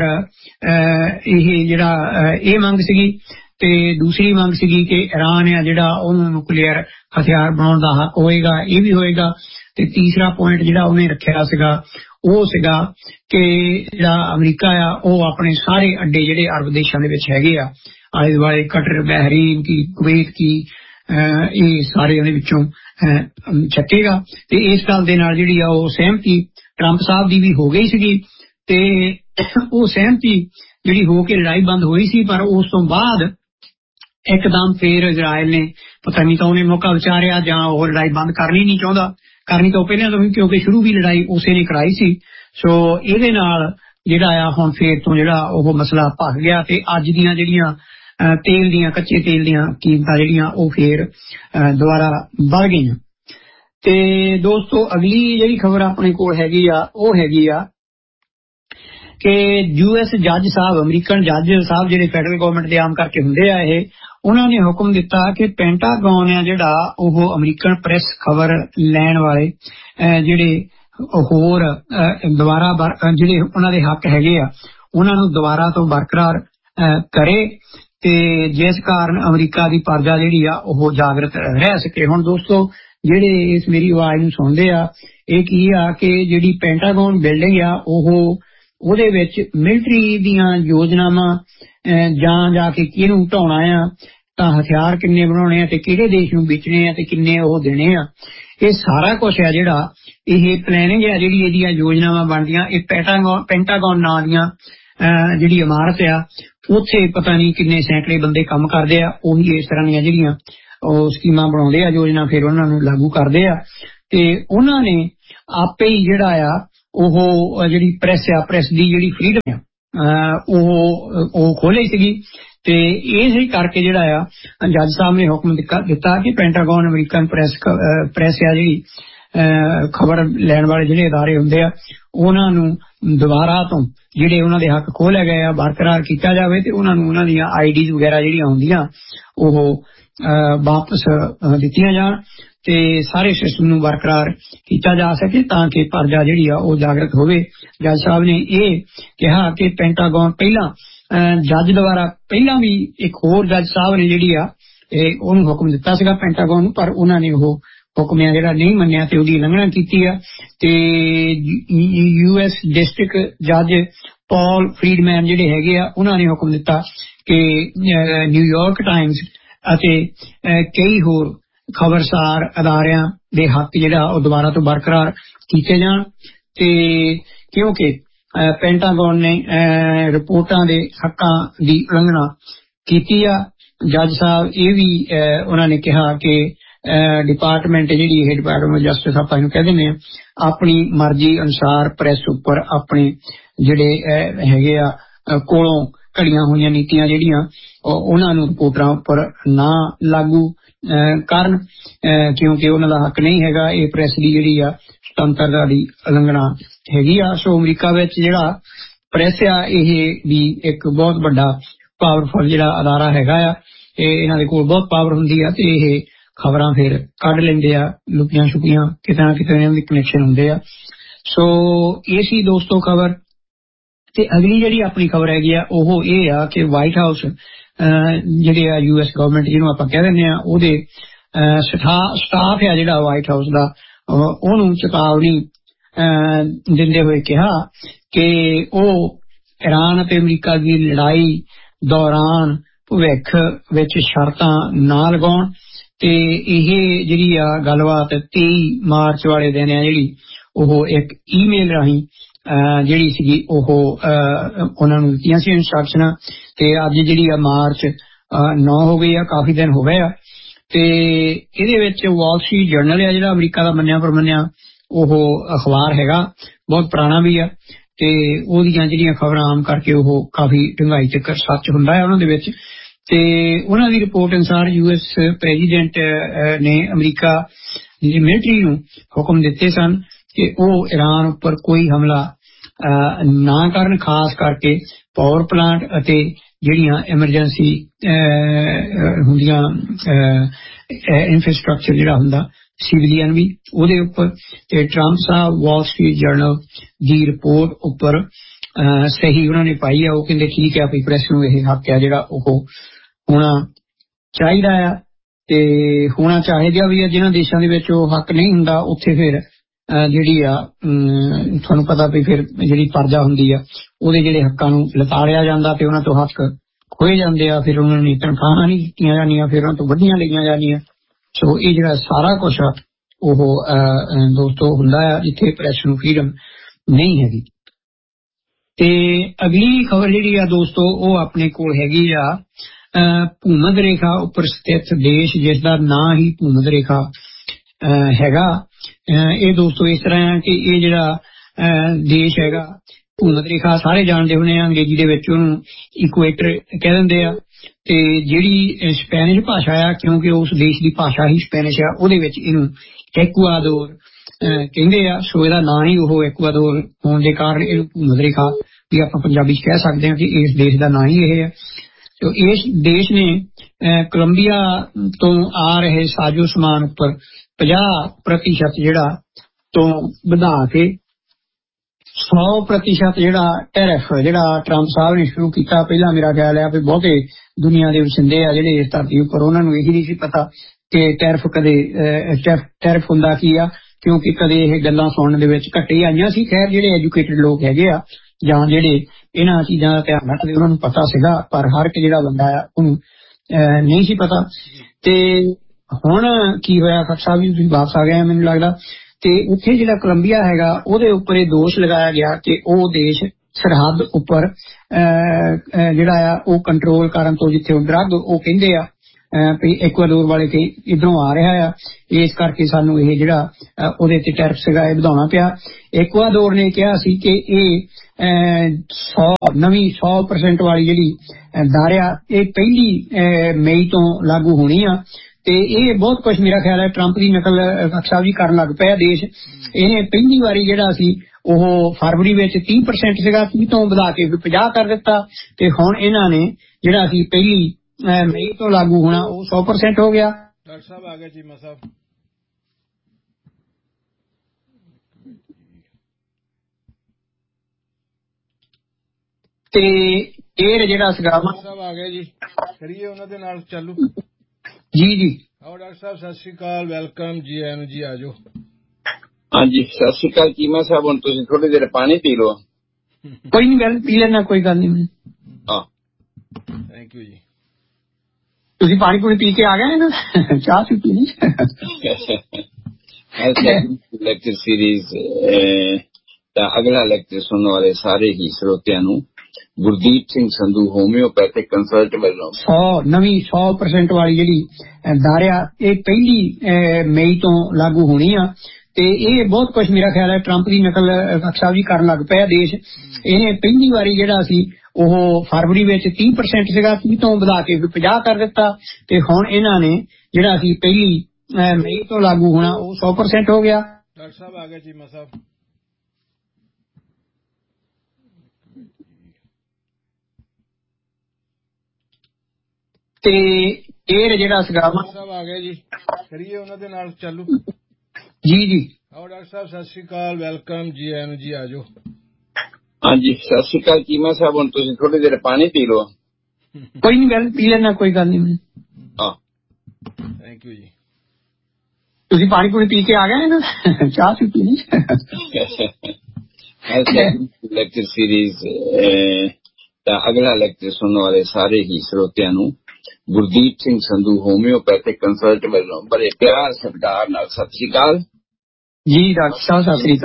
ਇਹ ਜਿਹੜਾ ਇਹ ਮੰਗ ਸੀਗੀ ਤੇ ਦੂਸਰੀ ਮੰਗ ਸੀਗੀ ਕਿ ਇਰਾਨ ਆ ਜਿਹੜਾ ਉਹਨੂੰ ਨਿਊਕਲੀਅਰ ਹਥਿਆਰ ਬਣਾਉਣ ਦਾ ਹੱਕ ਹੋਏਗਾ, ਇਹ ਵੀ ਹੋਏਗਾ। ਤੇ ਤੀਸਰਾ ਪੁਆਇੰਟ ਜਿਹੜਾ ਉਹਨੇ ਰੱਖਿਆ ਸੀਗਾ ਉਹ ਸੀਗਾ ਕਿ ਜਿਹੜਾ ਅਮਰੀਕਾ ਆ ਉਹ ਆਪਣੇ ਸਾਰੇ ਅੱਡੇ ਜਿਹੜੇ ਅਰਬ ਦੇਸ਼ਾਂ ਦੇ ਵਿੱਚ ਹੈਗੇ ਆ ਆਲੇ ਦੁਆਲੇ, ਕਟਰ, ਬਹਿਰੀਨ ਕੀ, ਕੁਵੈਤ ਕੀ, ਇਹ ਸਾਰੇ ਉਹਦੇ ਵਿੱਚੋਂ ਚੱਕੇਗਾ। ਤੇ ਇਸ ਗੱਲ ਦੇ ਨਾਲ ਜਿਹੜੀ ਆ ਉਹ ਸਹਿਮਤੀ ਟਰੰਪ ਸਾਹਿਬ ਦੀ ਵੀ ਹੋ ਗਈ ਸੀਗੀ ਤੇ ਉਹ ਸਹਿਮਤੀ ਜਿਹੜੀ ਹੋ ਕੇ ਲੜਾਈ ਬੰਦ ਹੋਈ ਸੀ। ਪਰ ਉਸ ਤੋਂ ਬਾਅਦ ਇੱਕਦਮ ਫੇਰ ਇਜ਼ਰਾਈਲ ਨੇ ਪਤਾ ਨਹੀਂ ਤਾਂ ਉਹਨੇ ਮੌਕਾ ਵਿਚਾਰਿਆ ਜਾਂ ਉਹ ਲੜਾਈ ਬੰਦ ਕਰਨੀ ਨਹੀਂ ਚਾਹੁੰਦਾ, ਕਰਨੀ ਤਾਂ ਉਹ ਪਹਿਲਾਂ ਤੋਂ ਕਿਉਂਕਿ ਸ਼ੁਰੂ ਵੀ ਲੜਾਈ ਉਸੇ ਨੇ ਕਰਾਈ ਸੀ। ਸੋ ਇਹਦੇ ਨਾਲ ਜਿਹੜਾ ਆ ਹੁਣ ਫੇਰ ਤੋਂ ਜਿਹੜਾ ਉਹ ਮਸਲਾ ਭਖ ਗਿਆ ਤੇ ਅੱਜ ਦੀਆਂ ਜਿਹੜੀਆਂ ਤੇਲ ਦੀਆਂ ਕੱਚੇ ਤੇਲ ਦੀਆਂ ਕੀਮਤਾਂ ਜਿਹੜੀਆਂ ਉਹ ਫੇਰ ਦੁਬਾਰਾ ਵੱਧ ਗਈਆਂ। ਤੇ ਦੋਸਤੋ ਅਗਲੀ ਜਿਹੜੀ ਖਬਰ ਆਪਣੇ ਕੋਲ ਹੈਗੀ ਆ ਉਹ ਹੈਗੀ ਆ ਕਿ US ਜੱਜ ਸਾਹਿਬ, ਅਮਰੀਕਨ ਜੱਜ ਸਾਹਿਬ ਜਿਹੜੇ ਫੈਡਰਲ ਗਵਰਨਮੈਂਟ ਦੇ ਆਮ ਕਰਕੇ ਹੁੰਦੇ ਆ, ਇਹ ਉਹਨਾਂ ਨੇ ਹੁਕਮ ਦਿੱਤਾ ਕਿ ਪੈਂਟਾਗਨ ਆ ਜਿਹੜਾ ਉਹ ਅਮਰੀਕਨ ਪ੍ਰੈਸ ਖਬਰ ਲੈਣ ਵਾਲੇ ਜਿਹੜੇ ਹੋਰ ਦੁਬਾਰਾ ਜਿਹੜੇ ਉਹਨਾਂ ਦੇ ਹੱਕ ਹੈਗੇ ਆ ਉਹਨਾਂ ਨੂੰ ਦੁਬਾਰਾ ਤੋਂ ਬਰਕਰਾਰ ਕਰੇ ਤੇ ਜਿਸ ਕਾਰਨ ਅਮਰੀਕਾ ਦੀ ਪ੍ਰਜਾ ਜਿਹੜੀ ਆ ਉਹ ਜਾਗਰਤ ਰਹਿ ਸਕੇ। ਹੁਣ ਦੋਸਤੋ ਜਿਹੜੇ ਇਸ ਮੇਰੀ ਆਵਾਜ਼ ਨੂੰ ਸੁਣਦੇ ਆ, ਇਹ ਕੀ ਆ ਕਿ ਜਿਹੜੀ ਪੈਂਟਾਗਨ ਬਿਲਡਿੰਗ ਆ ਉਹਦੇ ਵਿੱਚ ਮਿਲਟਰੀ ਦੀਆਂ ਯੋਜਨਾਵਾਂ ਜਾਂ ਜਾ ਕੇ ਕਿਹਨੂੰ ਢਾਉਣਾ ਆ, ਤਾਂ ਹਥਿਆਰ ਕਿੰਨੇ ਬਣਾਉਣੇ ਆ ਤੇ ਕਿਹੜੇ ਦੇਸ਼ ਨੂੰ ਵੇਚਣੇ ਆ ਤੇ ਕਿੰਨੇ ਉਹ ਦੇਣੇ ਆ, ਇਹ ਸਾਰਾ ਕੁਛ ਆ ਜਿਹੜਾ ਇਹ ਪਲੈਨਿੰਗ ਆ ਜਿਹੜੀ ਇਹਦੀਆਂ ਯੋਜਨਾਵਾਂ ਬਣਦੀਆਂ। ਇਹ ਪੈਂਟਾਗਨ ਨਾਂ ਦੀਆਂ ਜਿਹੜੀ ਇਮਾਰਤ ਆ ਉੱਥੇ ਪਤਾ ਨਹੀਂ ਕਿੰਨੇ ਸੈਂਕੜੇ ਬੰਦੇ ਕੰਮ ਕਰਦੇ ਆ, ਉਹੀ ਇਸ ਤਰ੍ਹਾਂ ਦੀਆਂ ਜਿਹੜੀਆਂ ਉਹ ਸਕੀਮਾਂ ਬਣਾਉਂਦੇ ਆ, ਯੋਜਨਾ ਫਿਰ ਉਹਨਾਂ ਨੂੰ ਲਾਗੂ ਕਰਦੇ ਆ। ਤੇ ਉਹਨਾਂ ਨੇ ਆਪੇ ਹੀ ਜਿਹੜਾ ਆ ਉਹ ਜਿਹੜੀ ਪ੍ਰੈਸ ਆ, ਪ੍ਰੈਸ ਦੀ ਜਿਹੜੀ ਫਰੀडम ਆ ਉਹ ਖੋਲ੍ਹੀ ਸੀਗੀ। ਤੇ ਇਹ ਕਰਕੇ ਜਿਹੜਾ ਆ ਜੱਜ ਸਾਹਿਬ ਨੇ ਹੁਕਮ ਦਿੱਤਾ ਕਿ ਪੈਂਟਾਗਨ ਅਮਰੀਕਨ ਪ੍ਰੈਸ ਆ ਜਿਹੜੀ ਖਬਰ ਲੈਣ ਵਾਲੇ ਜਿਹੜੇ ਅਦਾਰੇ ਹੁੰਦੇ ਆ ਉਹਨਾਂ ਨੂੰ ਦੁਬਾਰਾ ਤੋਂ ਜਿਹੜੇ ਉਹਨਾਂ ਦੇ ਹੱਕ ਖੋਲ੍ਹੇ ਗਏ ਆ ਬਰਕਰਾਰ ਕੀਤਾ ਜਾਵੇ ਤੇ ਉਹਨਾਂ ਨੂੰ ਉਹਨਾਂ ਦੀਆਂ ਆਈਡੀਜ਼ ਵਗੈਰਾ ਜਿਹੜੀਆਂ ਹੁੰਦੀਆਂ ਉਹ ਵਾਪਸ ਦਿੱਤੀਆਂ ਜਾਣ ਤੇ ਸਾਰੇ ਸਿਸਟਮ ਨੂੰ ਬਰਕਰਾਰ ਕੀਤਾ ਜਾ ਸਕੇ ਤਾਂ ਕਿ ਪ੍ਰਜਾ ਜਿਹੜੀ ਆ ਉਹ ਜਾਗਰਤ ਹੋਵੇ। ਜੱਜ ਸਾਹਿਬ ਨੇ ਇਹ ਕਿਹਾ ਕਿ ਪੈਂਟਾਗਨ ਪਹਿਲਾਂ ਜੱਜ ਦੁਆਰਾ ਪਹਿਲਾਂ ਵੀ ਇੱਕ ਹੋਰ ਜੱਜ ਸਾਹਿਬ ਨੇ ਜਿਹੜੀ ਆ ਉਹਨੂੰ ਹੁਕਮ ਦਿੱਤਾ ਸੀਗਾ ਪੈਂਟਾਗਨ ਨੂੰ, ਪਰ ਉਹਨਾਂ ਨੇ ਉਹ ਹੁਕਮ ਆ ਜਿਹੜਾ ਨਹੀਂ ਮੰਨਿਆ ਤੇ ਉਹਦੀ ਉਲੰਘਣਾ ਕੀਤੀ ਆ। ਤੇ US ਡਿਸਟ੍ਰਿਕਟ ਜੱਜ ਪੌਲ ਫਰੀਡਮੈਨ ਜਿਹੜੇ ਹੈਗੇ ਆ ਉਹਨਾਂ ਨੇ ਹੁਕਮ ਦਿੱਤਾ ਕਿ ਨਿਊਯਾਰਕ ਟਾਈਮਜ਼ ਅਤੇ ਕਈ ਹੋਰ ਖਬਰਸਾਰ ਅਦਾਰਿਆਂ ਦੇ ਹੱਕ ਜਿਹੜਾ ਉਹ ਦੁਬਾਰਾ ਤੋਂ ਬਰਕਰਾਰ ਕੀਤੇ ਜਾਣ। ਤੇ ਕਿਉਂਕਿ ਪੈਂਟਾਗਨ ਨੇ ਰਿਪੋਰਟਾਂ ਦੇ ਹੱਕਾਂ ਦੀ ਉਲੰਘਣਾ ਕੀਤੀ ਆ, ਜੱਜ ਸਾਹਿਬ ਇਹ ਵੀ ਉਹਨਾਂ ਨੇ ਕਿਹਾ ਕਿ ਡਿਪਾਰਟਮੈਂਟ ਜਿਹੜੀ ਇਹ ਡਿਪਾਰਟਮੈਂਟ ਜਸਟਿਸ ਆਪਾਂ ਇਹਨੂੰ ਕਹਿ ਦਿੰਦੇ ਆ, ਆਪਣੀ ਮਰਜ਼ੀ ਅਨੁਸਾਰ ਪ੍ਰੈਸ ਉੱਪਰ ਆਪਣੇ ਜਿਹੜੇ ਹੈਗੇ ਆ ਕੋਲੋਂ ਘੜੀਆਂ ਹੋਈਆਂ ਨੀਤੀਆਂ ਜਿਹੜੀਆਂ ਉਹਨਾਂ ਨੂੰ ਰਿਪੋਰਟਰਾਂ ਉੱਪਰ ਨਾ ਲਾਗੂ ਕਰਨ ਕਿਉਂਕਿ ਉਹਨਾਂ ਦਾ ਹੱਕ ਨਹੀਂ ਹੈਗਾ। ਇਹ ਪ੍ਰੈਸ ਦੀ ਜਿਹੜੀ ਆ ਸੁਤੰਤਰਤਾ ਦੀ ਉਲੰਘਣਾ ਹੈਗੀ ਆ। ਸੋ ਅਮਰੀਕਾ ਵਿੱਚ ਜਿਹੜਾ ਪ੍ਰੈਸ ਆ ਇਹ ਵੀ ਇੱਕ ਬਹੁਤ ਵੱਡਾ ਪਾਵਰਫੁਲ ਜਿਹੜਾ ਅਦਾਰਾ ਹੈਗਾ ਆ, ਇਹਨਾਂ ਦੇ ਕੋਲ ਬਹੁਤ ਪਾਵਰ ਹੁੰਦੀ ਆ ਤੇ ਇਹ ਖਬਰਾਂ ਫਿਰ ਕੱਢ ਲੈਂਦੇ ਆ, ਲੁਕੀਆਂ ਛੁਪੀਆਂ ਕਿਤੇ ਨਾ ਕਿਤੇ ਇਹਨਾਂ ਦੇ ਕਨੈਕਸ਼ਨ ਹੁੰਦੇ ਆ। ਸੋ ਇਹ ਸੀ ਦੋਸਤੋ ਖਬਰ। ਤੇ ਅਗਲੀ ਜਿਹੜੀ ਆਪਣੀ ਖਬਰ ਹੈਗੀ ਆ ਉਹ ਇਹ ਆ ਕਿ ਵਾਈਟ ਹਾਊਸ ਜਿਹੜੇ ਆ US ਗਵਰਨਮੈਂਟ ਜਿਹਨੂੰ ਆਪਾਂ ਕਹਿ ਦਿੰਦੇ ਆ ਉਹਦੇ ਸਟਾਫ ਆ ਜਿਹੜਾ ਵਾਈਟ ਹਾਊਸ ਦਾ ਉਹਨੂੰ ਚੇਤਾਵਨੀ ਦਿੰਦੇ ਹੋਏ ਕਿਹਾ ਕਿ ਉਹ ਈਰਾਨ ਅਤੇ ਅਮਰੀਕਾ ਦੀ ਲੜਾਈ ਦੌਰਾਨ ਭਵਿੱਖ ਵਿੱਚ ਸ਼ਰਤਾਂ ਨਾ ਲਗਾਉਣ ਤੇ ਇਹ ਜਿਹੜੀ ਆ ਗੱਲਬਾਤ 23 ਮਾਰਚ ਵਾਲੇ ਦਿਨ ਆ ਜਿਹੜੀ ਉਹ ਇੱਕ ਈਮੇਲ ਰਾਹੀਂ ਜਿਹੜੀ ਸੀਗੀ ਉਹ ਉਹਨਾਂ ਨੂੰ ਦਿੱਤੀਆਂ ਸੀ ਇੰਸਟਰਕਸ਼ਨਾਂ। ਤੇ ਅੱਜ ਜਿਹੜੀ ਆ ਮਾਰਚ 9 ਹੋ ਗਈ ਆ, ਕਾਫੀ ਦਿਨ ਹੋ ਗਏ ਆ। ਤੇ ਇਹਦੇ ਵਿੱਚ ਵਾਲ ਸਟਰੀਟ ਜਰਨਲ ਆ ਜਿਹੜਾ ਅਮਰੀਕਾ ਦਾ ਮੰਨਿਆ ਪ੍ਰਮੰਨਿਆ ਉਹ ਅਖਬਾਰ ਹੈਗਾ, ਬਹੁਤ ਪੁਰਾਣਾ ਵੀ ਆ ਤੇ ਉਹਦੀਆਂ ਜਿਹੜੀਆਂ ਖਬਰਾਂ ਆਮ ਕਰਕੇ ਉਹ ਕਾਫੀ ਡੂੰਘਾਈ ਤੱਕ ਸੱਚ ਹੁੰਦਾ ਹੈ ਉਹਨਾਂ ਦੇ ਵਿੱਚ। ਤੇ ਉਹਨਾਂ ਦੀ ਰਿਪੋਰਟ ਅਨੁਸਾਰ US ਪ੍ਰੈਜ਼ੀਡੈਂਟ ਨੇ ਅਮਰੀਕਾ ਦੀ ਮਿਲਟਰੀ ਨੂੰ ਹੁਕਮ ਦਿੱਤੇ ਸਨ ਕਿ ਉਹ ਈਰਾਨ ਉੱਪਰ ਕੋਈ ਹਮਲਾ ਨਾ ਕਰਨ, ਖਾਸ ਕਰਕੇ ਪਾਵਰ ਪਲਾਂਟ ਅਤੇ ਜਿਹੜੀਆਂ ਐਮਰਜੈਂਸੀ ਹੁੰਦੀਆਂ ਇਨਫਰਾਸਟ੍ਰਕਚਰ ਜਿਹੜਾ ਹੁੰਦਾ ਸਿਵਲੀਅਨ ਵੀ ਉਹਦੇ ਉੱਪਰ। ਤੇ ਟਰੰਪ ਸਾਹਿਬ ਵਾਲ ਸਟਰੀਟ ਜਰਨਲ ਦੀ ਰਿਪੋਰਟ ਉੱਪਰ ਸਹੀ ਉਹਨਾਂ ਨੇ ਪਾਈ ਆ। ਉਹ ਕਹਿੰਦੇ ਠੀਕ ਹੈ ਵੀ ਪ੍ਰੈਸ ਨੂੰ ਇਹ ਹੱਕ ਆ ਜਿਹੜਾ ਉਹ ਹੋਣਾ ਚਾਹੀਦਾ ਆ ਤੇ ਹੋਣਾ ਚਾਹੀਦਾ ਵੀ ਆ। ਜਿਹਨਾਂ ਦੇਸ਼ਾਂ ਦੇ ਵਿੱਚ ਉਹ ਹੱਕ ਨਹੀਂ ਹੁੰਦਾ ਉੱਥੇ ਫਿਰ ਜਿਹੜੀ ਆ ਤੁਹਾਨੂੰ ਪਤਾ ਵੀ ਫਿਰ ਜਿਹੜੀ ਪਰਜਾ ਹੁੰਦੀ ਆ ਉਹਦੇ ਜਿਹੜੇ ਹੱਕਾਂ ਨੂੰ ਲਤਾੜਿਆ ਜਾਂਦਾ ਤੇ ਉਹਨਾਂ ਤੋਂ ਹੱਕ ਖੋਏ ਜਾਂਦੇ ਆ, ਫਿਰ ਉਹਨਾਂ ਨੂੰ ਤਨਖਾਹਾਂ ਨਹੀਂ ਦਿੱਤੀਆਂ ਜਾਂਦੀਆਂ, ਫਿਰ ਉਹਨਾਂ ਤੋਂ ਵੱਧੀਆਂ ਲਈਆਂ ਜਾਂਦੀਆਂ। ਸੋ ਇਹ ਜਿਹੜਾ ਸਾਰਾ ਕੁਛ ਆ ਉਹ ਦੋਸਤੋ ਹੁੰਦਾ ਆ ਜਿੱਥੇ ਪ੍ਰੈਸ ਨੂੰ ਫਰੀਡਮ ਨਹੀਂ ਹੈਗੀ। ਤੇ ਅਗਲੀ ਖਬਰ ਜਿਹੜੀ ਆ ਦੋਸਤੋ ਉਹ ਆਪਣੇ ਕੋਲ ਹੈਗੀ ਆ ਭੂਮਧ ਰੇਖਾ ਉੱਪਰ ਸਥਿਤ ਦੇਸ਼ ਜਿਸ ਦਾ ਨਾਂ ਹੀ ਭੂਮਧ ਰੇਖਾ ਹੈਗਾ। ਇਹ ਦੋਸਤੋ ਇਸ ਤਰ੍ਹਾਂ ਹੈ ਕਿ ਇਹ ਜਿਹੜਾ ਦੇਸ਼ ਹੈਗਾ ਭੂਮਧ ਰੇਖਾ ਸਾਰੇ ਜਾਣਦੇ ਹੋਣੇ ਆ, ਅੰਗਰੇਜ਼ੀ ਦੇ ਵਿੱਚ ਉਹਨੂੰ ਇਕੁਏਟਰ ਕਹਿ ਦਿੰਦੇ ਆ। ਤੇ ਜਿਹੜੀ ਸਪੈਨਿਸ਼ ਭਾਸ਼ਾ ਆ, ਕਿਉਂਕਿ ਉਸ ਦੇਸ਼ ਦੀ ਭਾਸ਼ਾ ਹੀ ਸਪੈਨਿਸ਼ ਆ, ਉਹਦੇ ਵਿੱਚ ਇਹਨੂੰ ਐਕੁਆਡੋਰ ਕਹਿੰਦੇ ਆ। ਸੋ ਇਹਦਾ ਨਾਂ ਹੀ ਉਹ ਐਕੁਆਡੋਰ ਹੋਣ ਦੇ ਕਾਰਨ ਇਹਨੂੰ ਭੂਮਧ ਰੇਖਾ ਵੀ ਆਪਾਂ ਪੰਜਾਬੀ ਚ ਕਹਿ ਸਕਦੇ ਹਾਂ ਕਿ ਇਸ ਦੇਸ਼ ਦਾ ਨਾਂ ਹੀ ਇਹ ਹੈ। ਤੇ ਇਸ ਦੇਸ਼ ਨੇ ਕੋਲੰਬੀਆ ਤੋਂ ਆ ਰਹੇ ਸਾਜੋ ਸਮਾਨ ਉੱਪਰ 50% ਜਿਹੜਾ ਤੋਂ ਵਧਾ ਕੇ 100% ਜਿਹੜਾ ਟੈਰਿਫ ਜਿਹੜਾ ਟਰੰਪ ਸਾਹਿਬ ਨੇ ਸ਼ੁਰੂ ਕੀਤਾ। ਪਹਿਲਾਂ ਮੇਰਾ ਖਿਆਲ ਹੈ ਵੀ ਬਹੁਤੇ ਦੁਨੀਆ ਦੇ ਵਸਿੰਦੇ ਆ ਜਿਹੜੇ ਇਸ ਧਰਤੀ ਉੱਪਰ ਉਹਨਾਂ ਨੂੰ ਇਹੀ ਨਹੀਂ ਸੀ ਪਤਾ ਕਿ ਟੈਰਿਫ ਹੁੰਦਾ ਕੀ ਆ, ਕਿਉਂਕਿ ਕਦੇ ਇਹ ਗੱਲਾਂ ਸੁਣਨ ਦੇ ਵਿੱਚ ਘੱਟ ਹੀ ਆਈਆਂ ਸੀ। ਖੈਰ ਜਿਹੜੇ ਐਜੂਕੇਟਡ ਲੋਕ ਹੈਗੇ ਆ ਜਾਂ ਜਿਹੜੇ ਇਹਨਾਂ ਚੀਜ਼ਾਂ ਦਾ ਧਿਆਨ ਰੱਖਦੇ ਉਹਨਾਂ ਨੂੰ ਪਤਾ ਸੀਗਾ, ਪਰ ਹਰ ਇੱਕ ਜਿਹੜਾ ਬੰਦਾ ਆ ਉਹਨੂੰ ਨਹੀਂ ਸੀ ਪਤਾ। ਤੇ ਹੁਣ ਕੀ ਹੋਇਆ ਖੱਟ ਸਾਹਿਬ ਜੀ, ਤੁਸੀਂ ਵਾਪਸ ਆ ਗਏ ਮੈਨੂੰ ਲੱਗਦਾ। ਤੇ ਉੱਥੇ ਜਿਹੜਾ ਕੋਲੰਬੀਆ ਹੈਗਾ ਉਹਦੇ ਉੱਪਰ ਇਹ ਦੋਸ਼ ਲਗਾਇਆ ਗਿਆ ਕਿ ਉਹ ਦੇਸ਼ ਸਰਹੱਦ ਉੱਪਰ ਜਿਹੜਾ ਆ ਉਹ ਕੰਟਰੋਲ ਕਰਨ ਤੋਂ, ਜਿੱਥੇ ਉਹ ਡਰੱਗ ਉਹ ਕਹਿੰਦੇ ਆ ਵੀ ਐਕੁਆਡੋਰ ਵਾਲੇ ਤੇ ਇਧਰੋਂ ਆ ਰਿਹਾ ਆ, ਇਸ ਕਰਕੇ ਸਾਨੂੰ ਇਹ ਜਿਹੜਾ ਉਹਦੇ ਤੇ ਟੈਰਿਫ ਸੀਗਾ ਇਹ ਵਧਾਉਣਾ ਪਿਆ। ਐਕੁਆਡੋਰ ਨੇ ਕਿਹਾ ਸੀ ਕਿ ਇਹ 100% ਵਾਲੀ ਜਿਹੜੀ ਦਰ ਆ ਇਹ 1 ਮਈ ਤੋਂ ਲਾਗੂ ਹੋਣੀ ਆ। ਤੇ ਇਹ ਬਹੁਤ ਕੁਝ ਮੇਰਾ ਖਿਆਲ ਹੈ ਟਰੰਪ ਦੀ ਨਕਲ ਸਾਹਿਬ ਜੀ ਕਰਨ ਲੱਗ ਪਿਆ ਦੇਸ਼। ਇਹਨੇ ਪਹਿਲੀ ਵਾਰੀ ਜਿਹੜਾ ਸੀ ਉਹ ਫਰਵਰੀ ਵਿੱਚ 30% ਸੀਗਾ, 30 ਤੋਂ ਵਧਾ ਕੇ 50 ਕਰ ਦਿੱਤਾ। ਤੇ ਹੁਣ ਇਹਨਾਂ ਨੇ ਜਿਹੜਾ ਸੀ 1 ਮਈ ਤੋਂ ਲਾਗੂ ਹੋਣਾ ਉਹ 100% ਹੋ ਗਿਆ। ਡਾਕਟਰ ਸਾਹਿਬ ਆ ਗਏ ਚੀਮਾ ਸਾਹਿਬ। ਤੇ ਇਹ ਜਿਹੜਾ ਸੀਗਾ ਸਾਹਿਬ ਆ ਗਏ ਜੀ, ਕਰੀਏ ਉਹਨਾਂ ਦੇ ਨਾਲ ਚਾਲੂ। ਜੀ ਆਓ ਡਾਕਟਰ ਸਾਹਿਬ, ਸਤਿ ਸ਼੍ਰੀ ਅਕਾਲ, ਵੈਲਕਮ ਜੀ, ਆਇਆਂ ਨੂੰ ਜੀ, ਆ ਜਾਓ। ਹਾਂਜੀ ਸਤਿ ਸ਼੍ਰੀ ਅਕਾਲ ਚੀਮਾ ਸਾਹਿਬ, ਹੁਣ ਤੁਸੀਂ ਥੋੜੀ ਦੇਰ ਪਾਣੀ ਪੀ ਲਓ। ਕੋਈ ਨਹੀਂ ਗੱਲ ਪੀ ਲੈਣਾ, ਕੋਈ ਗੱਲ ਨਹੀਂ। ਹਾਂ ਥੈਂਕ ਯੂ ਜੀ। ਤੁਸੀਂ ਪਾਣੀ ਪੂਣੀ ਪੀ ਕੇ ਆ ਗਏ ਨਾ, ਚਾਹ ਚੁ ਪੀ ਲਈ। ਲੈਕਚਰ ਸੀਰੀਜ਼ ਦਾ ਅਗਲਾ ਲੈਕਚਰ ਸੁਣਨ ਵਾਲੇ ਸਾਰੇ ਹੀ ਸਰੋਤਿਆਂ ਨੂੰ ਗੁਰਦੀਪ ਸਿੰਘ ਸੰਧੂ ਹੋਮਿਓਪੈਥਿਕ ਕੰਸਲਟ ਵੱਲੋਂ 100% ਵਾਲੀ ਜਿਹੜੀ ਦਰ ਆ ਇਹ 1 ਮਈ ਤੋਂ ਲਾਗੂ ਹੋਣੀ ਆ। ਤੇ ਇਹ ਬਹੁਤ ਕੁਝ ਮੇਰਾ ਖਿਆਲ ਹੈ ਟਰੰਪ ਦੀ ਨਕਲ ਸਾਹਿਬ ਜੀ ਕਰਨ ਲੱਗ ਪਿਆ ਦੇਸ਼। ਇਹਨੇ ਪਹਿਲੀ ਵਾਰੀ ਜਿਹੜਾ ਸੀ ਉਹ ਫਰਵਰੀ ਵਿੱਚ 30% ਸੀਗਾ, 30 ਤੋਂ ਵਧਾ ਕੇ 50 ਕਰ ਦਿੱਤਾ। ਤੇ ਹੁਣ ਇਹਨਾਂ ਨੇ ਜਿਹੜਾ ਸੀ 1 ਮਈ ਤੋਂ ਲਾਗੂ ਹੋਣਾ ਉਹ 100% ਹੋ ਗਿਆ। ਡਾਕਟਰ ਸਾਹਿਬ ਆ ਗਏ ਚੀਮਾ ਸਾਹਿਬ। ਤੇ ਇਹ ਜਿਹੜਾ ਸੀਗਾ ਸਾਹਿਬ ਆ ਗਏ ਜੀ, ਕਰੀਏ ਉਹਨਾਂ ਦੇ ਨਾਲ ਚਾਲੂ। ਜੀ ਆਓ ਡਾਕਟਰ ਸਾਹਿਬ, ਸਤਿ ਸ਼੍ਰੀ ਅਕਾਲ, ਵੈਲਕਮ ਜੀ, ਆਇਆਂ ਨੂੰ ਜੀ, ਆ ਜਾਓ। ਹਾਂਜੀ, ਸਤਿ ਸ਼੍ਰੀ ਅਕਾਲ ਚੀਮਾ ਸਾਹਿਬ। ਹੁਣ ਤੁਸੀਂ ਥੋੜੀ ਦੇਰ ਪਾਣੀ ਪੀ ਲਓ। ਕੋਈ ਨਹੀਂ ਗੱਲ, ਪੀ ਲੈਣਾ, ਕੋਈ ਗੱਲ ਨਹੀਂ। ਹਾਂ, ਥੈਂਕ ਯੂ ਜੀ। ਤੁਸੀਂ ਪਾਣੀ ਪੂਣੀ ਪੀ ਕੇ ਆ ਗਏ ਨਾ, ਚਾਹ ਵੀ ਪੀ ਲਈ। ਲੈਕਚਰ ਸੀਰੀਜ਼ ਦਾ ਅਗਲਾ ਲੈਕਚਰ ਸੁਣਨ ਵਾਲੇ ਸਾਰੇ ਹੀ ਸਰੋਤਿਆਂ ਨੂੰ ਗੁਰਦੀਪ ਸਿੰਘ ਸੰਧੂ ਹੋਮਿਓਪੈਥਿਕ ਕੰਸਲਟ ਵੱਲੋਂ ਬੜੇ ਪਿਆਰ ਸਤਿਕਾਰ ਨਾਲ ਸਤਿ ਸ਼੍ਰੀ ਅਕਾਲ ਜੀ। ਡਾਕਟਰ ਸਾਹਿਬ ਸਤਿ ਸ਼੍ਰੀ ਅਕਾਲ।